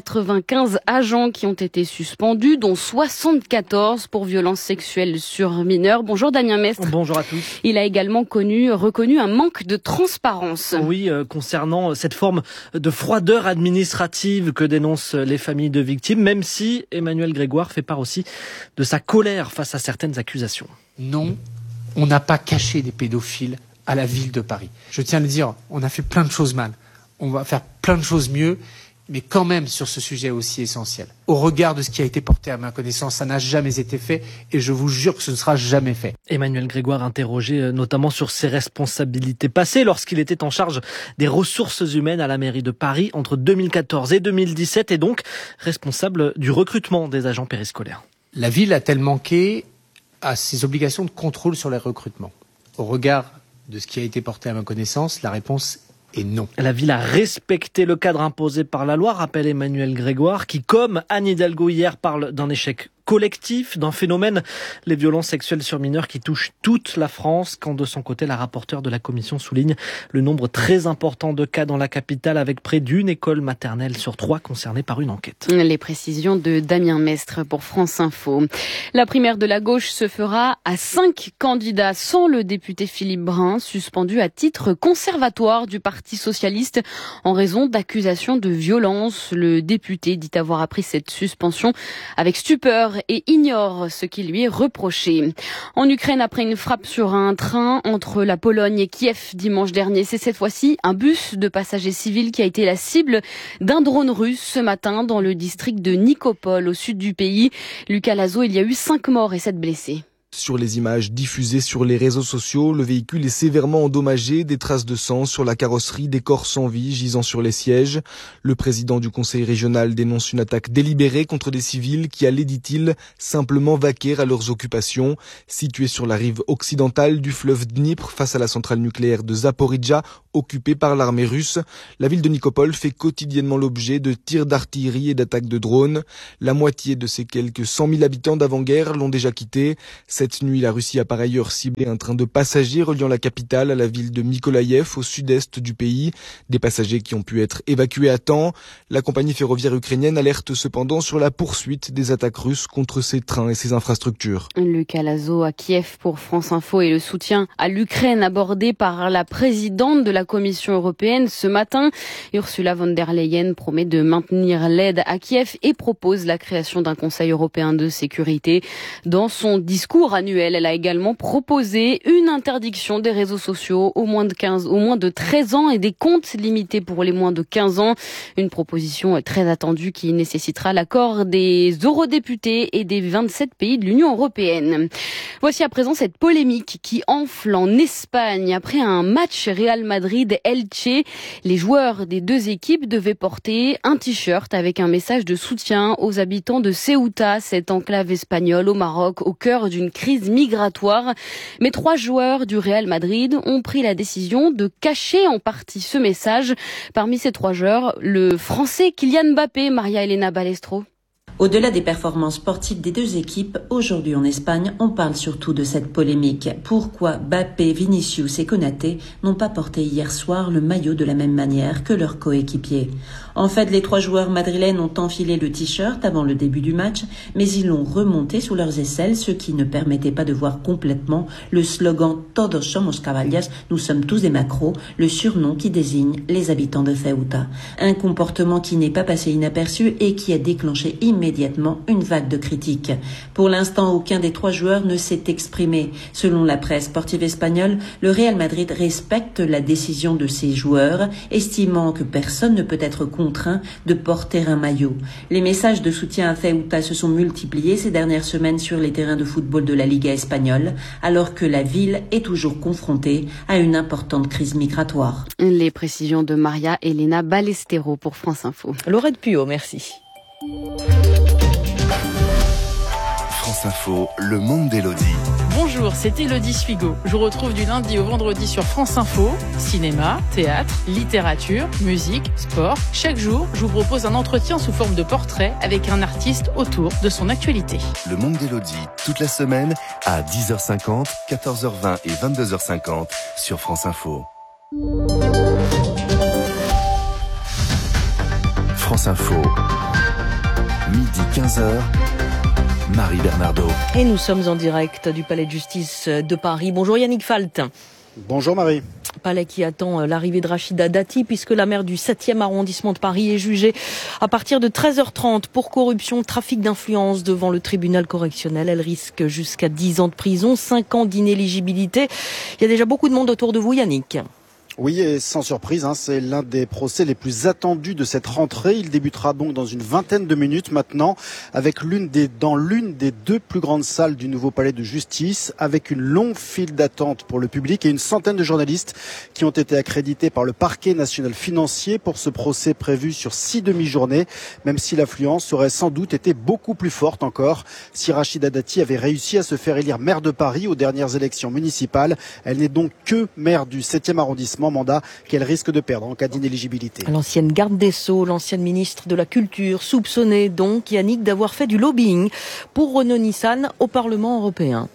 195 agents qui ont été suspendus, dont 74 pour violences sexuelles sur mineurs. Bonjour Damien Mestre. Bonjour à tous. Il a également reconnu un manque de transparence. Oui, concernant cette forme de froideur administrative que dénoncent les familles de victimes, même si Emmanuel Grégoire fait part aussi de sa colère face à certaines accusations. Non, on n'a pas caché des pédophiles à la ville de Paris. Je tiens à le dire, on a fait plein de choses mal. On va faire plein de choses mieux. Mais quand même sur ce sujet aussi essentiel. Au regard de ce qui a été porté à ma connaissance, ça n'a jamais été fait et je vous jure que ce ne sera jamais fait. Emmanuel Grégoire interrogé notamment sur ses responsabilités passées lorsqu'il était en charge des ressources humaines à la mairie de Paris entre 2014 et 2017 et donc responsable du recrutement des agents périscolaires. La ville a-t-elle manqué à ses obligations de contrôle sur les recrutements? Au regard de ce qui a été porté à ma connaissance, la réponse et non. La ville a respecté le cadre imposé par la loi, rappelle Emmanuel Grégoire, qui, comme Anne Hidalgo hier, parle d'un échec collectif, d'un phénomène, les violences sexuelles sur mineurs qui touchent toute la France, quand de son côté, la rapporteure de la commission souligne le nombre très important de cas dans la capitale, avec près d'une école maternelle sur 3 concernée par une enquête. Les précisions de Damien Mestre pour France Info. La primaire de la gauche se fera à 5 candidats, sans le député Philippe Brun, suspendu à titre conservatoire du Parti socialiste en raison d'accusations de violence. Le député dit avoir appris cette suspension avec stupeur et ignore ce qui lui est reproché. En Ukraine, après une frappe sur un train entre la Pologne et Kiev dimanche dernier, c'est cette fois-ci un bus de passagers civils qui a été la cible d'un drone russe ce matin dans le district de Nikopol, au sud du pays. Lucas Lazo, il y a eu 5 morts et 7 blessés. Sur les images diffusées sur les réseaux sociaux, le véhicule est sévèrement endommagé, des traces de sang sur la carrosserie, des corps sans vie gisant sur les sièges. Le président du conseil régional dénonce une attaque délibérée contre des civils qui allaient, dit-il, simplement vaquer à leurs occupations. Situés sur la rive occidentale du fleuve Dnipr, face à la centrale nucléaire de Zaporijjia, occupée par l'armée russe, la ville de Nikopol fait quotidiennement l'objet de tirs d'artillerie et d'attaques de drones. La moitié de ses quelques 100 000 habitants d'avant-guerre l'ont déjà quitté. Cette nuit, la Russie a par ailleurs ciblé un train de passagers reliant la capitale à la ville de Mykolaïev, au sud-est du pays. Des passagers qui ont pu être évacués à temps. La compagnie ferroviaire ukrainienne alerte cependant sur la poursuite des attaques russes contre ses trains et ses infrastructures. Lucas Lazo à Kiev pour France Info et le soutien à l'Ukraine abordé par la présidente de la Commission européenne ce matin. Ursula von der Leyen promet de maintenir l'aide à Kiev et propose la création d'un Conseil européen de sécurité. Dans son discours annuel, elle a également proposé une interdiction des réseaux sociaux aux moins de 13 ans et des comptes limités pour les moins de 15 ans. Une proposition très attendue qui nécessitera l'accord des eurodéputés et des 27 pays de l'Union européenne. Voici à présent cette polémique qui enfle en Espagne. Après un match Real Madrid-Elche, les joueurs des deux équipes devaient porter un t-shirt avec un message de soutien aux habitants de Ceuta, cette enclave espagnole au Maroc, au cœur d'une crise migratoire. Mais 3 joueurs du Real Madrid ont pris la décision de cacher en partie ce message. Parmi ces 3 joueurs, le Français Kylian Mbappé, Maria-Elena Balestro. Au-delà des performances sportives des deux équipes, aujourd'hui en Espagne, on parle surtout de cette polémique. Pourquoi Mbappé, Vinicius et Konaté n'ont pas porté hier soir le maillot de la même manière que leurs coéquipiers? En fait, les 3 joueurs madrilènes ont enfilé le t-shirt avant le début du match, mais ils l'ont remonté sous leurs aisselles, ce qui ne permettait pas de voir complètement le slogan « Todos somos caballas », nous sommes tous des macros, le surnom qui désigne les habitants de Ceuta. Un comportement qui n'est pas passé inaperçu et qui a déclenché immédiatement une vague de critiques. Pour l'instant, aucun des 3 joueurs ne s'est exprimé. Selon la presse sportive espagnole, le Real Madrid respecte la décision de ses joueurs, estimant que personne ne peut être contraint de porter un maillot. Les messages de soutien à Ceuta se sont multipliés ces dernières semaines sur les terrains de football de la Liga espagnole, alors que la ville est toujours confrontée à une importante crise migratoire. Les précisions de Maria-Elena Balestero pour France Info. Laurette Puot, merci. France Info, le monde d'Élodie. Bonjour, c'est Élodie Suigo. Je vous retrouve du lundi au vendredi sur France Info. Cinéma, théâtre, littérature, musique, sport. Chaque jour, je vous propose un entretien sous forme de portrait avec un artiste autour de son actualité. Le monde d'Élodie, toute la semaine à 10h50, 14h20 et 22h50 sur France Info. France Info, midi 15h. Marie Bernardo. Et nous sommes en direct du Palais de Justice de Paris. Bonjour Yannick Falt. Bonjour Marie. Palais qui attend l'arrivée de Rachida Dati puisque la maire du 7e arrondissement de Paris est jugée à partir de 13h30 pour corruption, trafic d'influence devant le tribunal correctionnel. Elle risque jusqu'à 10 ans de prison, 5 ans d'inéligibilité. Il y a déjà beaucoup de monde autour de vous, Yannick. Oui, et sans surprise, c'est l'un des procès les plus attendus de cette rentrée. Il débutera donc dans une vingtaine de minutes maintenant, avec dans l'une des 2 plus grandes salles du nouveau palais de justice, avec une longue file d'attente pour le public et une centaine de journalistes qui ont été accrédités par le parquet national financier pour ce procès prévu sur 6 demi-journées, même si l'affluence aurait sans doute été beaucoup plus forte encore. Si Rachida Dati avait réussi à se faire élire maire de Paris aux dernières élections municipales, elle n'est donc que maire du 7e arrondissement, mandat qu'elle risque de perdre en cas d'inéligibilité. L'ancienne garde des Sceaux, l'ancienne ministre de la Culture, soupçonnée donc, Yannick, d'avoir fait du lobbying pour Renault-Nissan au Parlement européen.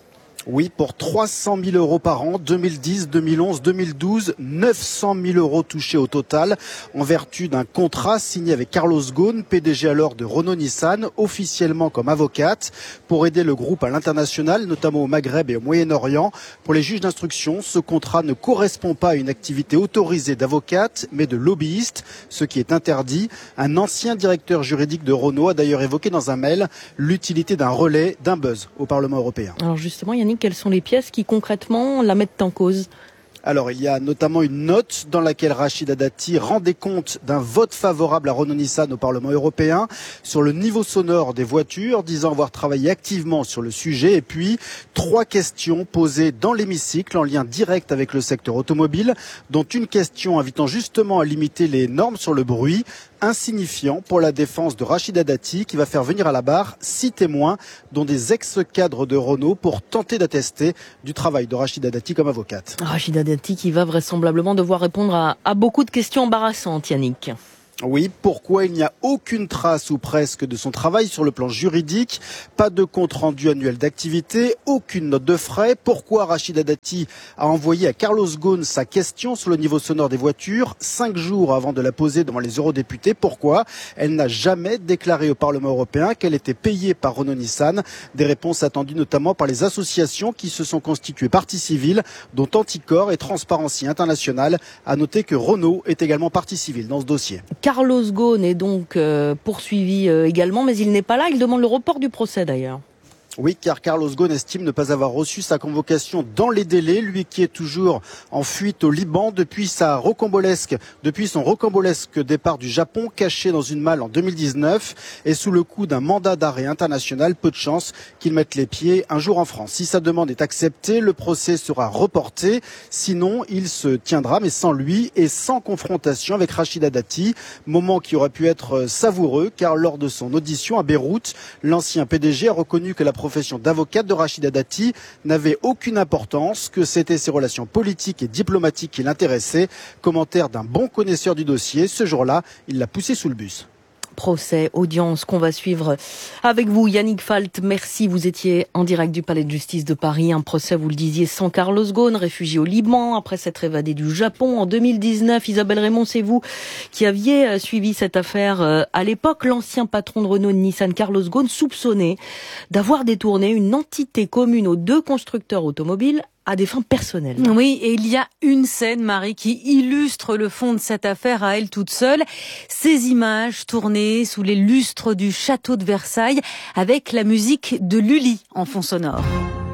Oui, pour 300 000 euros par an, 2010, 2011, 2012, 900 000 euros touchés au total, en vertu d'un contrat signé avec Carlos Ghosn, PDG alors de Renault-Nissan, officiellement comme avocate, pour aider le groupe à l'international, notamment au Maghreb et au Moyen-Orient. Pour les juges d'instruction, ce contrat ne correspond pas à une activité autorisée d'avocate, mais de lobbyiste, ce qui est interdit. Un ancien directeur juridique de Renault a d'ailleurs évoqué dans un mail l'utilité d'un relais, d'un buzz au Parlement européen. Alors justement, Yannick, quelles sont les pièces qui concrètement la mettent en cause ? Alors, il y a notamment une note dans laquelle Rachida Dati rendait compte d'un vote favorable à Renault-Nissan au Parlement européen sur le niveau sonore des voitures, disant avoir travaillé activement sur le sujet. Et puis, 3 questions posées dans l'hémicycle en lien direct avec le secteur automobile, dont une question invitant justement à limiter les normes sur le bruit, insignifiant pour la défense de Rachida Dati, qui va faire venir à la barre 6 témoins, dont des ex-cadres de Renault, pour tenter d'attester du travail de Rachida Dati comme avocate. Rachida Dati qui va vraisemblablement devoir répondre à beaucoup de questions embarrassantes, Yannick. Oui, pourquoi il n'y a aucune trace ou presque de son travail sur le plan juridique, pas de compte-rendu annuel d'activité, aucune note de frais. Pourquoi Rachida Dati a envoyé à Carlos Ghosn sa question sur le niveau sonore des voitures 5 jours avant de la poser devant les eurodéputés? Pourquoi elle n'a jamais déclaré au Parlement européen qu'elle était payée par Renault-Nissan? Des réponses attendues notamment par les associations qui se sont constituées partie civile, dont Anticor et Transparency International. À noter que Renault est également partie civile dans ce dossier. Carlos Ghosn est donc poursuivi également, mais il n'est pas là. Il demande le report du procès d'ailleurs. Oui, car Carlos Ghosn estime ne pas avoir reçu sa convocation dans les délais, lui qui est toujours en fuite au Liban depuis son rocambolesque départ du Japon, caché dans une malle en 2019 et sous le coup d'un mandat d'arrêt international. Peu de chance qu'il mette les pieds un jour en France. Si sa demande est acceptée, le procès sera reporté. Sinon, il se tiendra, mais sans lui et sans confrontation avec Rachida Dati. Moment qui aurait pu être savoureux, car lors de son audition à Beyrouth, l'ancien PDG a reconnu que la profession d'avocate de Rachida Dati n'avait aucune importance, que c'était ses relations politiques et diplomatiques qui l'intéressaient. Commentaire d'un bon connaisseur du dossier. Ce jour-là, il l'a poussé sous le bus. Procès, audience qu'on va suivre avec vous, Yannick Falt. Merci, vous étiez en direct du Palais de Justice de Paris. Un procès, vous le disiez, sans Carlos Ghosn, réfugié au Liban après s'être évadé du Japon en 2019. Isabelle Raymond, c'est vous qui aviez suivi cette affaire à l'époque. L'ancien patron de Renault et de Nissan, Carlos Ghosn, soupçonné d'avoir détourné une entité commune aux 2 constructeurs automobiles à des fins personnelles. Oui, et il y a une scène, Marie, qui illustre le fond de cette affaire à elle toute seule. Ces images tournées sous les lustres du château de Versailles avec la musique de Lully en fond sonore.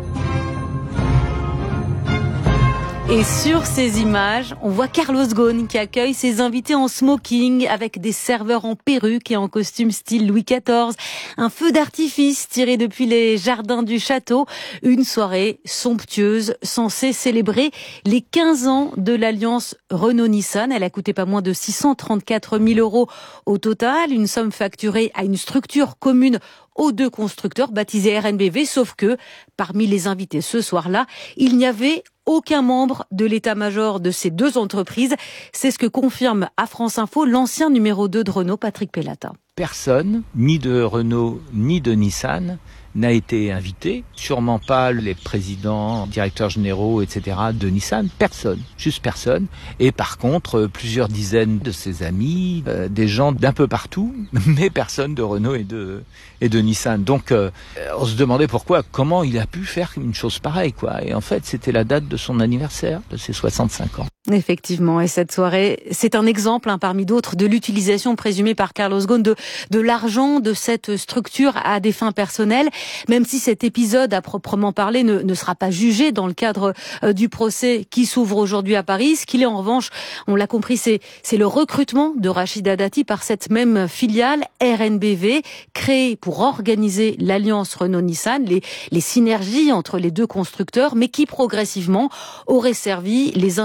Et sur ces images, on voit Carlos Ghosn qui accueille ses invités en smoking avec des serveurs en perruque et en costume style Louis XIV. Un feu d'artifice tiré depuis les jardins du château. Une soirée somptueuse censée célébrer les 15 ans de l'alliance Renault-Nissan. Elle a coûté pas moins de 634 000 euros au total. Une somme facturée à une structure commune aux 2 constructeurs baptisés RNBV, sauf que parmi les invités ce soir-là, il n'y avait aucun membre de l'état-major de ces 2 entreprises. C'est ce que confirme à France Info l'ancien numéro 2 de Renault, Patrick Pellata. Personne, ni de Renault, ni de Nissan, n'a été invité. Sûrement pas les présidents, directeurs généraux, etc. de Nissan. Personne, juste personne. Et par contre, plusieurs dizaines de ses amis, des gens d'un peu partout, mais personne de Renault et de Nissan. Donc, on se demandait comment il a pu faire une chose pareille, quoi. Et en fait, c'était la date de son anniversaire, de ses 65 ans. Effectivement, et cette soirée, c'est un exemple parmi d'autres de l'utilisation présumée par Carlos Ghosn de l'argent de cette structure à des fins personnelles, même si cet épisode à proprement parler ne sera pas jugé dans le cadre du procès qui s'ouvre aujourd'hui à Paris. Ce qu'il est en revanche, on l'a compris, c'est le recrutement de Rachida Dati par cette même filiale RNBV, créée pour organiser l'alliance Renault-Nissan, les synergies entre les 2 constructeurs, mais qui progressivement aurait servi les intérêts propres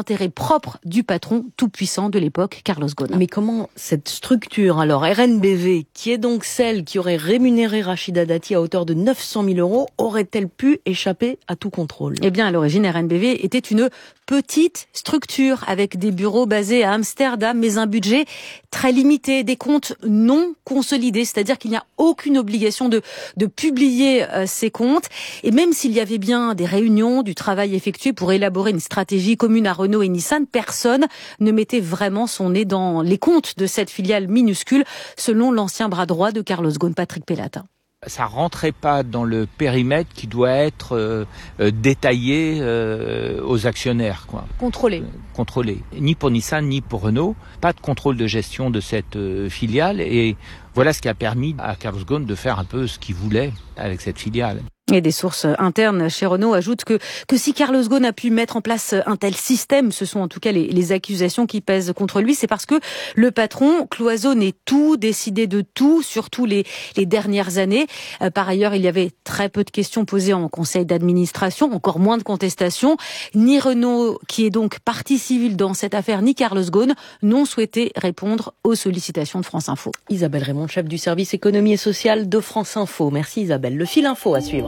propre du patron tout-puissant de l'époque, Carlos Ghosn. Mais comment cette structure, alors RNBV, qui est donc celle qui aurait rémunéré Rachida Dati à hauteur de 900 000 €, aurait-elle pu échapper à tout contrôle? Eh bien, à l'origine, RNBV était une petite structure avec des bureaux basés à Amsterdam, mais un budget très limité, des comptes non consolidés, c'est-à-dire qu'il n'y a aucune obligation de publier ces comptes. Et même s'il y avait bien des réunions, du travail effectué pour élaborer une stratégie commune à Renault et Nissan, personne ne mettait vraiment son nez dans les comptes de cette filiale minuscule, selon l'ancien bras droit de Carlos Ghosn, Patrick Pellata. Ça rentrait pas dans le périmètre qui doit être détaillé aux actionnaires, quoi. Contrôlé. Ni pour Nissan, ni pour Renault. Pas de contrôle de gestion de cette filiale. Et voilà ce qui a permis à Carlos Ghosn de faire un peu ce qu'il voulait avec cette filiale. Et des sources internes chez Renault ajoutent que si Carlos Ghosn a pu mettre en place un tel système, ce sont en tout cas les accusations qui pèsent contre lui, c'est parce que le patron cloisonnait tout, décidait de tout, surtout les dernières années. Par ailleurs, il y avait très peu de questions posées en conseil d'administration, encore moins de contestations. Ni Renault, qui est donc partie civile dans cette affaire, ni Carlos Ghosn n'ont souhaité répondre aux sollicitations de France Info. Isabelle Raymond, chef du service économie et sociale de France Info. Merci Isabelle. Le fil info à suivre.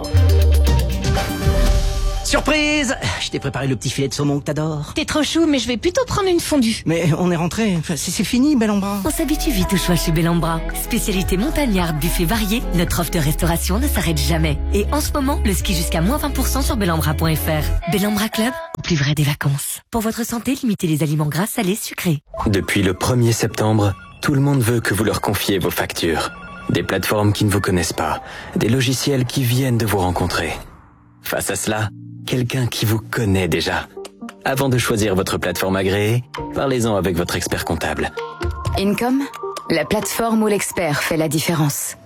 Surprise! Je t'ai préparé le petit filet de saumon que t'adores. T'es trop chou, mais je vais plutôt prendre une fondue. Mais on est rentré, c'est fini, Bellambra. On s'habitue vite au choix chez Bellambra. Spécialité montagnarde, buffet varié, notre offre de restauration ne s'arrête jamais. Et en ce moment, le ski jusqu'à moins 20% sur bellambra.fr. Bellambra Club, au plus vrai des vacances. Pour votre santé, limitez les aliments gras, salés, sucrés. Depuis le 1er septembre, tout le monde veut que vous leur confiez vos factures. Des plateformes qui ne vous connaissent pas, des logiciels qui viennent de vous rencontrer. Face à cela, quelqu'un qui vous connaît déjà. Avant de choisir votre plateforme agréée, parlez-en avec votre expert comptable. Income, la plateforme où l'expert fait la différence.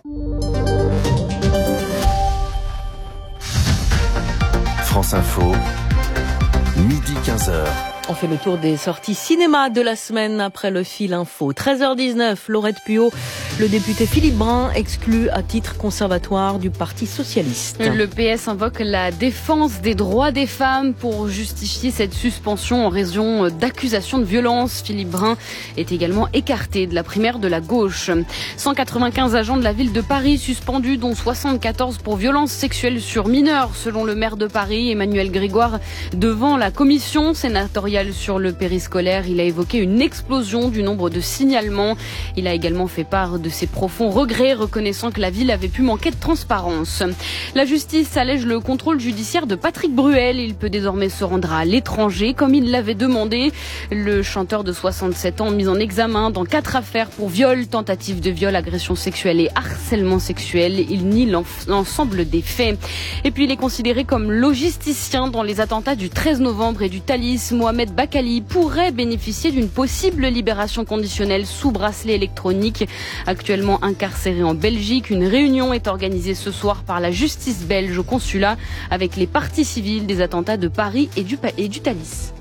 France Info, midi 15h. On fait le tour des sorties cinéma de la semaine après le fil info. 13h19, Laurette Puot, le député Philippe Brun exclu à titre conservatoire du Parti socialiste. Le PS invoque la défense des droits des femmes pour justifier cette suspension en raison d'accusations de violence. Philippe Brun est également écarté de la primaire de la gauche. 195 agents de la ville de Paris suspendus, dont 74 pour violences sexuelles sur mineurs, selon le maire de Paris, Emmanuel Grégoire, devant la commission sénatoriale sur le périscolaire. Il a évoqué une explosion du nombre de signalements. Il a également fait part de ses profonds regrets, reconnaissant que la ville avait pu manquer de transparence. La justice allège le contrôle judiciaire de Patrick Bruel. Il peut désormais se rendre à l'étranger, comme il l'avait demandé. Le chanteur de 67 ans mis en examen dans 4 affaires pour viol, tentative de viol, agression sexuelle et harcèlement sexuel. Il nie l'ensemble des faits. Et puis il est considéré comme logisticien dans les attentats du 13 novembre et du Thalys. Mohamed Bakali pourrait bénéficier d'une possible libération conditionnelle sous bracelet électronique. Actuellement incarcéré en Belgique, une réunion est organisée ce soir par la justice belge au consulat avec les parties civiles des attentats de Paris et du Thalys.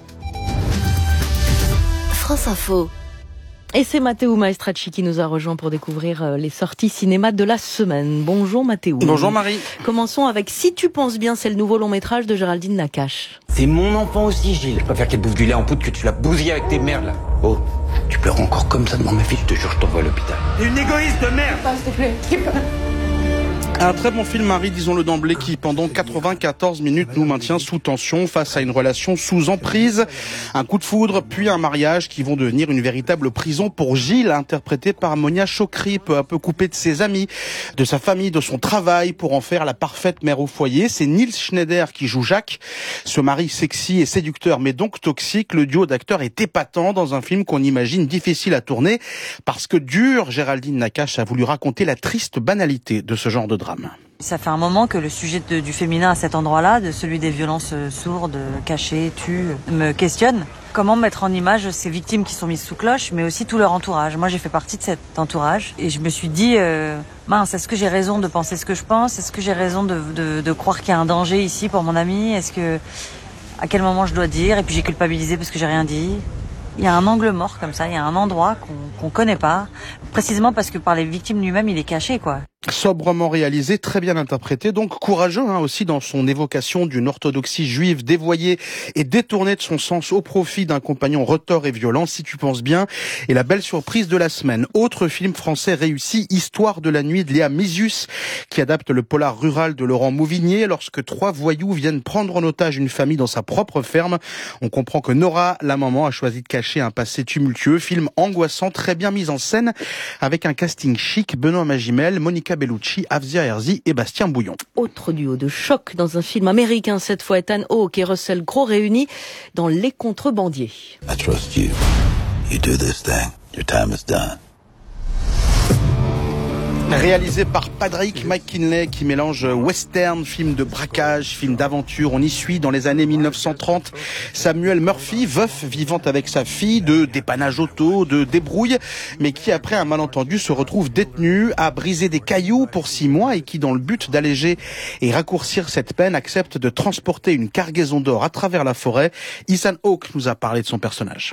France Info. Et c'est Matteo Maestracci qui nous a rejoint pour découvrir les sorties cinéma de la semaine. Bonjour Matteo. Bonjour Marie. Commençons avec Si tu penses bien, c'est le nouveau long métrage de Géraldine Nakache. C'est mon enfant aussi, Gilles. Je préfère qu'elle bouffe du lait en poudre que tu la bousilles avec tes merdes là. Oh, tu pleures encore comme ça devant ma fille, je te jure, je t'envoie à l'hôpital. T'es une égoïste de merde. S'il te plaît. Un très bon film, Marie, disons-le d'emblée, qui pendant 94 minutes nous maintient sous tension face à une relation sous emprise, un coup de foudre, puis un mariage qui vont devenir une véritable prison pour Gilles, interprété par Monia Chokri, peu à peu coupée de ses amis, de sa famille, de son travail, pour en faire la parfaite mère au foyer. C'est Nils Schneider qui joue Jacques. Ce mari sexy et séducteur, mais donc toxique, le duo d'acteurs est épatant dans un film qu'on imagine difficile à tourner, parce que dur, Géraldine Nakache a voulu raconter la triste banalité de ce genre de drame. Ça fait un moment que le sujet du féminin à cet endroit-là, de celui des violences sourdes, cachées, tues, me questionne. Comment mettre en image ces victimes qui sont mises sous cloche, mais aussi tout leur entourage. Moi, j'ai fait partie de cet entourage et je me suis dit, mince, est-ce que j'ai raison de penser ce que je pense ? Est-ce que j'ai raison de croire qu'il y a un danger ici pour mon ami ? À quel moment je dois dire ? Et puis j'ai culpabilisé parce que j'ai rien dit. Il y a un angle mort comme ça, il y a un endroit qu'on connaît pas, précisément parce que par les victimes lui-même, il est caché, quoi. Sobrement réalisé, très bien interprété, donc courageux aussi dans son évocation d'une orthodoxie juive dévoyée et détournée de son sens au profit d'un compagnon retors et violent, si tu penses bien. Et la belle surprise de la semaine, autre film français réussi, Histoire de la nuit de Léa Mizius, qui adapte le polar rural de Laurent Mouvignier lorsque 3 voyous viennent prendre en otage une famille dans sa propre ferme. On comprend que Nora, la maman, a choisi de cacher un passé tumultueux. Film angoissant, très bien mis en scène, avec un casting chic, Benoît Magimel, Monica Bellucci, Afzia Herzi et Bastien Bouillon. Autre duo de choc dans un film américain, cette fois Ethan Hawke et Russell Crowe réunis dans Les Contrebandiers. I trust you. You do this thing. Your time is done. Réalisé par Patrick McKinley, qui mélange western, film de braquage, film d'aventure. On y suit dans les années 1930 Samuel Murphy, veuf vivant avec sa fille, de dépannage auto, de débrouille, mais qui après un malentendu se retrouve détenu, à briser des cailloux pour 6 mois et qui, dans le but d'alléger et raccourcir cette peine, accepte de transporter une cargaison d'or à travers la forêt. Ethan Hawke nous a parlé de son personnage.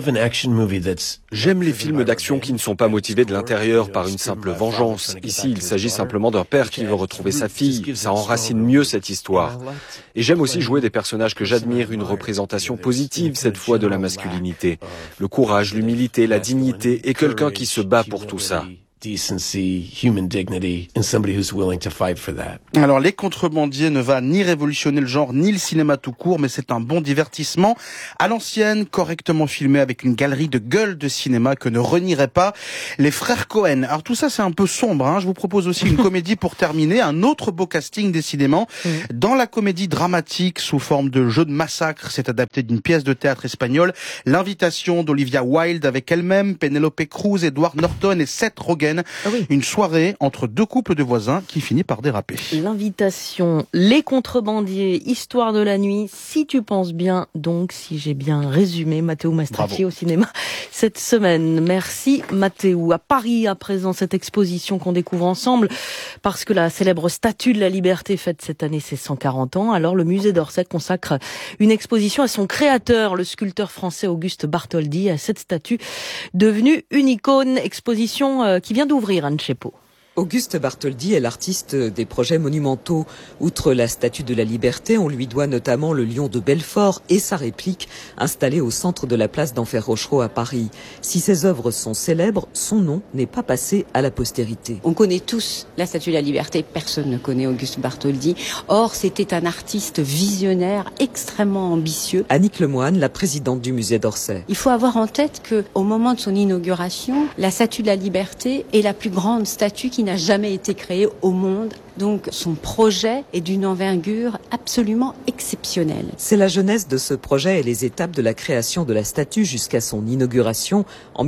J'aime les films d'action qui ne sont pas motivés de l'intérieur par une simple vengeance. Ici, il s'agit simplement d'un père qui veut retrouver sa fille. Ça enracine mieux cette histoire. Et j'aime aussi jouer des personnages que j'admire, une représentation positive cette fois de la masculinité. Le courage, l'humilité, la dignité et quelqu'un qui se bat pour tout ça. Decency, human dignity, and somebody who's willing to fight for that. Alors, Les Contrebandiers ne va ni révolutionner le genre, ni le cinéma tout court, mais c'est un bon divertissement. À l'ancienne, correctement filmé avec une galerie de gueules de cinéma que ne renieraient pas les frères Cohen. Alors, tout ça, c'est un peu sombre, Je vous propose aussi une comédie pour terminer, un autre beau casting décidément. Dans la comédie dramatique, sous forme de jeu de massacre, c'est adapté d'une pièce de théâtre espagnole, L'invitation d'Olivia Wilde avec elle-même, Penelope Cruz, Edward Norton et Seth Rogen. Une soirée entre 2 couples de voisins qui finit par déraper. L'invitation, Les Contrebandiers, Histoire de la nuit, si tu penses bien, donc si j'ai bien résumé, Matteo Mastracchi au cinéma cette semaine. Merci Matteo. À Paris, à présent, cette exposition qu'on découvre ensemble, parce que la célèbre Statue de la Liberté fête cette année ses 140 ans. Alors le musée d'Orsay consacre une exposition à son créateur, le sculpteur français Auguste Bartholdi, à cette statue devenue une icône. Exposition qui vient d'ouvrir, Anne Chepo. Auguste Bartholdi est l'artiste des projets monumentaux. Outre la Statue de la Liberté, on lui doit notamment le Lion de Belfort et sa réplique, installée au centre de la place d'Enfer Rochereau à Paris. Si ses œuvres sont célèbres, son nom n'est pas passé à la postérité. On connaît tous la Statue de la Liberté, personne ne connaît Auguste Bartholdi. Or, c'était un artiste visionnaire, extrêmement ambitieux. Annick Lemoine, la présidente du musée d'Orsay. Il faut avoir en tête qu'au moment de son inauguration, la Statue de la Liberté est la plus grande statue qui n'a jamais été créée au monde. Donc son projet est d'une envergure absolument exceptionnelle. C'est la jeunesse de ce projet et les étapes de la création de la statue jusqu'à son inauguration en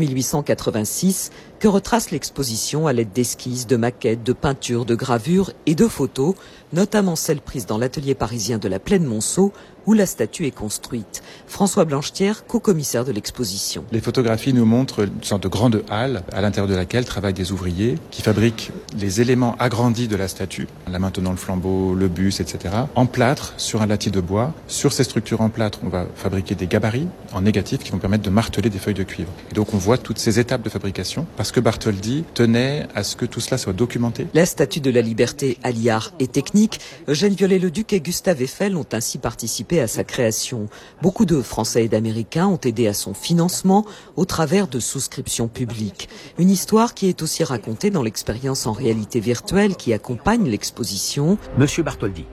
1886 que retrace l'exposition à l'aide d'esquisses, de maquettes, de peintures, de gravures et de photos, notamment celles prises dans l'atelier parisien de la Plaine Monceau où la statue est construite. François Blanchetière, co-commissaire de l'exposition. Les photographies nous montrent une sorte de grande halle à l'intérieur de laquelle travaillent des ouvriers qui fabriquent les éléments agrandis de la statue, la main tenant le flambeau, le buste, etc., en plâtre sur un latis de bois. Sur ces structures en plâtre, on va fabriquer des gabarits en négatif qui vont permettre de marteler des feuilles de cuivre. Et donc on voit toutes ces étapes de fabrication parce que Bartholdi tenait à ce que tout cela soit documenté. La Statue de la Liberté allie art et technique. Eugène Viollet-le-Duc et Gustave Eiffel ont ainsi participé à sa création. Beaucoup de Français et d'Américains ont aidé à son financement au travers de souscriptions publiques. Une histoire qui est aussi racontée dans l'expérience en réalité virtuelle qui accompagne l'exposition. Monsieur Bartholdi,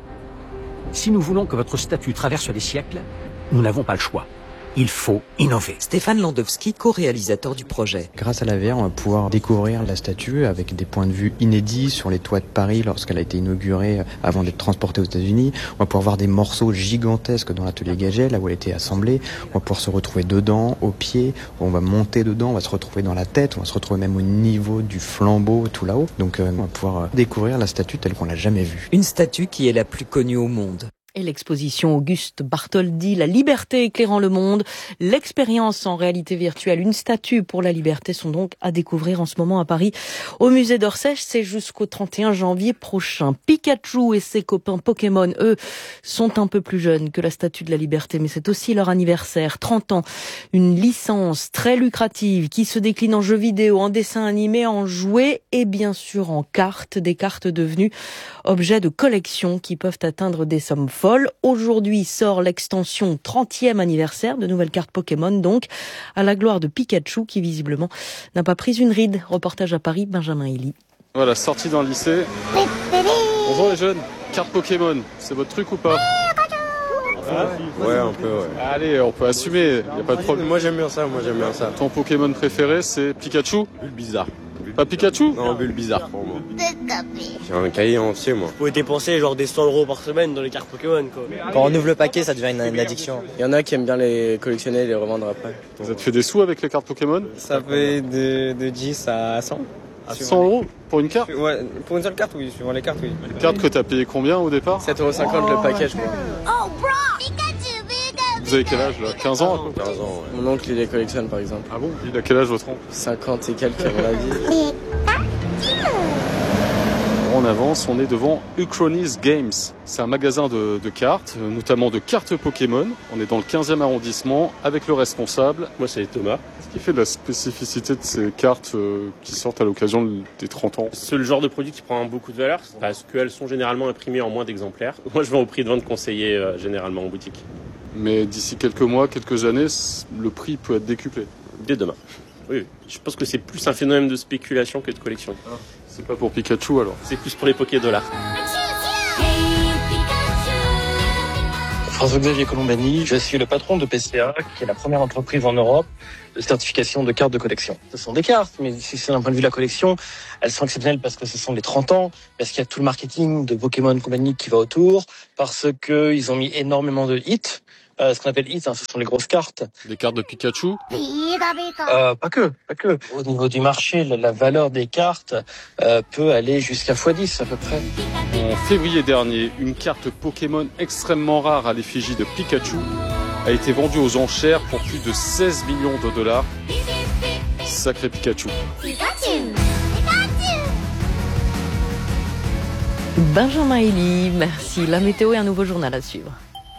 si nous voulons que votre statue traverse les siècles, nous n'avons pas le choix. Il faut innover. Stéphane Landowski, co-réalisateur du projet. Grâce à la VR, on va pouvoir découvrir la statue avec des points de vue inédits sur les toits de Paris lorsqu'elle a été inaugurée avant d'être transportée aux États-Unis. On va pouvoir voir des morceaux gigantesques dans l'atelier Gaget, là où elle a été assemblée. On va pouvoir se retrouver dedans, au pied. On va monter dedans, on va se retrouver dans la tête. On va se retrouver même au niveau du flambeau, tout là-haut. Donc on va pouvoir découvrir la statue telle qu'on l'a jamais vue. Une statue qui est la plus connue au monde. Et l'exposition Auguste Bartholdi, La liberté éclairant le monde, l'expérience en réalité virtuelle, une statue pour la liberté sont donc à découvrir en ce moment à Paris au musée d'Orsay. C'est jusqu'au 31 janvier prochain. Pikachu et ses copains Pokémon, eux, sont un peu plus jeunes que la statue de la liberté, mais c'est aussi leur anniversaire. 30 ans, une licence très lucrative qui se décline en jeux vidéo, en dessin animé, en jouets et bien sûr en cartes, des cartes devenues objets de collection qui peuvent atteindre des sommes folle. Aujourd'hui sort l'extension 30e anniversaire de nouvelles cartes Pokémon, donc à la gloire de Pikachu qui visiblement n'a pas pris une ride. Reportage à Paris, Benjamin Elie. Voilà, sortie d'un lycée. Bonjour les jeunes, cartes Pokémon, c'est votre truc ou pas? Ouais, un peu, ouais. Allez, on peut assumer, y a pas de problème. Moi j'aime bien ça. Ton Pokémon préféré, c'est Pikachu? Bulbizarre. Pas Pikachu? Non, Bulbizarre pour moi. J'ai un cahier entier, moi. Vous pouvez dépenser genre des 100 € par semaine dans les cartes Pokémon, quoi. Quand on ouvre le paquet, ça devient une addiction. Il y en a qui aiment bien les collectionner et les revendre après. Vous avez fait des sous avec les cartes Pokémon? Ça fait de 10 à 100. À 100 € pour une carte? Ouais, pour une seule carte, oui, suivant les cartes, oui. Une carte que t'as payé combien au départ? 7,50 € le paquet, je crois. Vous avez quel âge là? 15 ans à peu près? 15 ans, ouais. Mon oncle, il les collectionne par exemple. Ah bon? Il a quel âge votre oncle? 50 et quelques à mon avis. On avance, on est devant Uchronis Games. C'est un magasin de cartes, notamment de cartes Pokémon. On est dans le 15e arrondissement avec le responsable. Moi, c'est Thomas. Qu'est-ce qui fait de la spécificité de ces cartes qui sortent à l'occasion des 30 ans? C'est le genre de produit qui prend beaucoup de valeur parce qu'elles sont généralement imprimées en moins d'exemplaires. Moi, je vends au prix de vente conseillé généralement en boutique. Mais d'ici quelques mois, quelques années, le prix peut être décuplé. Dès demain. Oui, je pense que c'est plus un phénomène de spéculation que de collection. C'est pas pour Pikachu alors? C'est plus pour les Poké-dollars. François-Xavier Colombani, je suis le patron de PCA, qui est la première entreprise en Europe de certification de cartes de collection. Ce sont des cartes, mais si c'est d'un point de vue de la collection, elles sont exceptionnelles parce que ce sont les 30 ans, parce qu'il y a tout le marketing de Pokémon Company qui va autour, parce qu'ils ont mis énormément de hits. Ce qu'on appelle hits, ce sont les grosses cartes. Des cartes de Pikachu? Pas que. Au niveau du marché, la valeur des cartes peut aller jusqu'à x10 à peu près. En février dernier, une carte Pokémon extrêmement rare à l'effigie de Pikachu a été vendue aux enchères pour plus de 16 millions de dollars. Sacré Pikachu. Benjamin Elie, merci. La météo et un nouveau journal à suivre.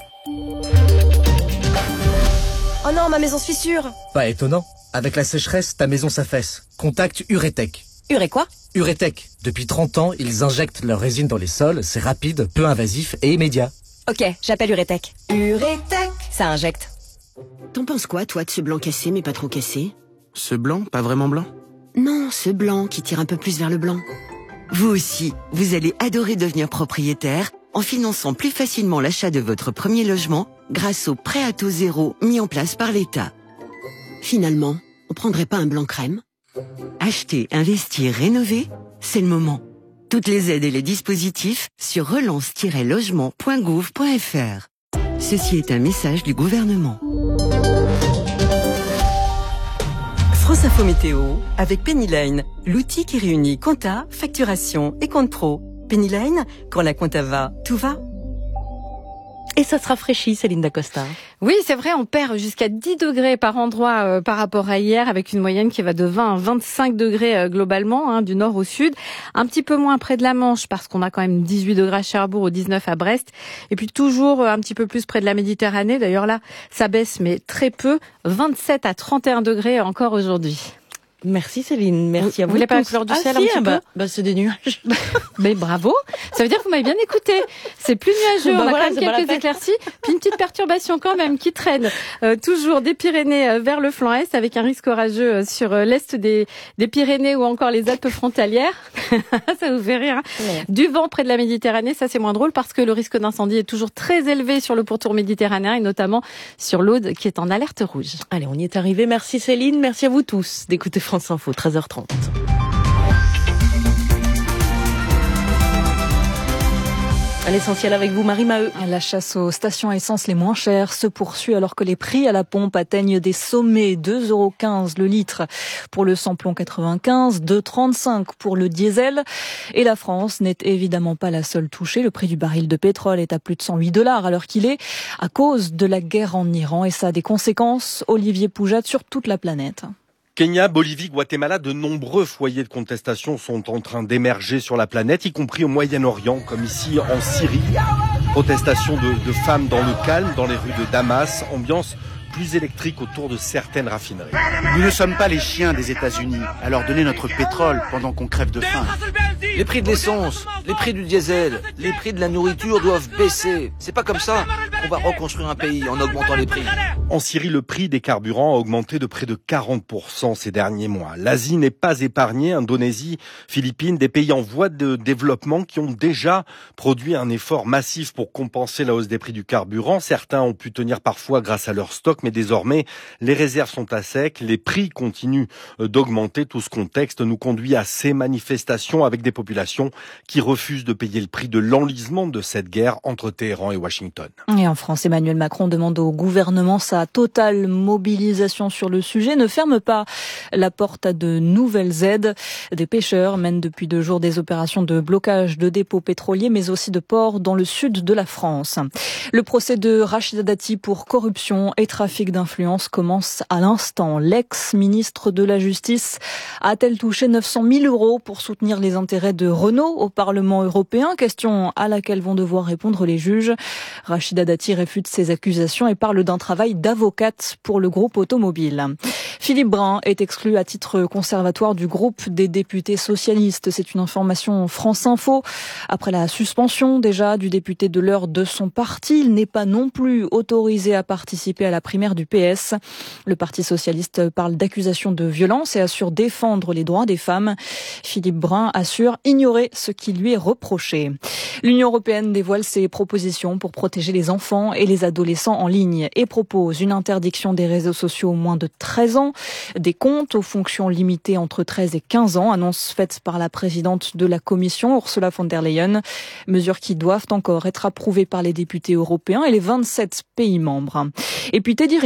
Oh non, ma maison se fissure. Pas étonnant. Avec la sécheresse, ta maison s'affaisse. Contacte Uretech. Quoi? Uretech. Depuis 30 ans, ils injectent leur résine dans les sols. C'est rapide, peu invasif et immédiat. Ok, j'appelle Uretech. Uretech, ça injecte. T'en penses quoi, toi, de ce blanc cassé, mais pas trop cassé? Ce blanc, pas vraiment blanc? Non, ce blanc qui tire un peu plus vers le blanc. Vous aussi, vous allez adorer devenir propriétaire en finançant plus facilement l'achat de votre premier logement grâce au prêt à taux zéro mis en place par l'État. Finalement, on prendrait pas un blanc crème? Acheter, investir, rénover, c'est le moment. Toutes les aides et les dispositifs sur relance-logement.gouv.fr. Ceci est un message du gouvernement. France Info Météo avec Pennyline, l'outil qui réunit compta, facturation et compte pro. Pennyline, quand la compta va, tout va. Et ça se rafraîchit, Céline Dacosta. Oui, c'est vrai, on perd jusqu'à 10 degrés par endroit par rapport à hier, avec une moyenne qui va de 20 à 25 degrés globalement, du nord au sud. Un petit peu moins près de la Manche, parce qu'on a quand même 18 degrés à Cherbourg ou 19 à Brest. Et puis toujours un petit peu plus près de la Méditerranée. D'ailleurs là, ça baisse, mais très peu. 27 à 31 degrés encore aujourd'hui. Merci Céline, merci à vous. Vous voulez pas la couleur du ciel un petit peu? C'est des nuages. Mais bravo, ça veut dire que vous m'avez bien écouté. C'est plus nuageux, on a quand même quelques éclaircies, puis une petite perturbation quand même qui traîne toujours des Pyrénées vers le flanc est, avec un risque orageux sur l'est des Pyrénées ou encore les Alpes frontalières. Ça vous fait rire, hein. Ouais. Du vent près de la Méditerranée, ça c'est moins drôle parce que le risque d'incendie est toujours très élevé sur le pourtour méditerranéen et notamment sur l'Aude qui est en alerte rouge. Allez, on y est arrivé. Merci Céline, merci à vous tous d'écouter France Info, 13h30. L'essentiel avec vous, Marie Maheu. La chasse aux stations à essence les moins chères se poursuit alors que les prix à la pompe atteignent des sommets. 2,15 € le litre pour le samplon 95, 2,35 € pour le diesel. Et la France n'est évidemment pas la seule touchée. Le prix du baril de pétrole est à plus de $108 à l'heure qu'il est à cause de la guerre en Iran. Et ça a des conséquences, Olivier Poujade, sur toute la planète. Kenya, Bolivie, Guatemala, de nombreux foyers de contestation sont en train d'émerger sur la planète, y compris au Moyen-Orient, comme ici en Syrie. Protestation de femmes dans le calme, dans les rues de Damas, ambiance plus électrique autour de certaines raffineries. Nous ne sommes pas les chiens des États-Unis à leur donner notre pétrole pendant qu'on crève de faim. Les prix de l'essence, les prix du diesel, les prix de la nourriture doivent baisser. C'est pas comme ça qu'on va reconstruire un pays en augmentant les prix. En Syrie, le prix des carburants a augmenté de près de 40% ces derniers mois. L'Asie n'est pas épargnée. Indonésie, Philippines, des pays en voie de développement qui ont déjà produit un effort massif pour compenser la hausse des prix du carburant. Certains ont pu tenir parfois grâce à leur stock, mais désormais, les réserves sont à sec. Les prix continuent d'augmenter. Tout ce contexte nous conduit à ces manifestations avec des populations qui refusent de payer le prix de l'enlisement de cette guerre entre Téhéran et Washington. Et en France, Emmanuel Macron demande au gouvernement sa totale mobilisation sur le sujet. Ne ferme pas la porte à de nouvelles aides. Des pêcheurs mènent depuis 2 jours des opérations de blocage de dépôts pétroliers, mais aussi de ports dans le sud de la France. Le procès de Rachida Dati pour corruption et trafic d'influence commence à l'instant. L'ex-ministre de la Justice a-t-elle touché 900 000 € pour soutenir les intérêts de Renault au Parlement européen? Question à laquelle vont devoir répondre les juges. Rachida Dati réfute ces accusations et parle d'un travail d'avocate pour le groupe automobile. Philippe Brun est exclu à titre conservatoire du groupe des députés socialistes. C'est une information France Info. Après la suspension déjà du député de l'Eure de son parti, il n'est pas non plus autorisé à participer à la primaire du PS. Le Parti socialiste parle d'accusations de violence et assure défendre les droits des femmes. Philippe Brun assure ignorer ce qui lui est reproché. L'Union européenne dévoile ses propositions pour protéger les enfants et les adolescents en ligne et propose une interdiction des réseaux sociaux aux moins de 13 ans, des comptes aux fonctions limitées entre 13 et 15 ans, annonce faite par la présidente de la Commission, Ursula von der Leyen, mesures qui doivent encore être approuvées par les députés européens et les 27 pays membres. Et puis Teddy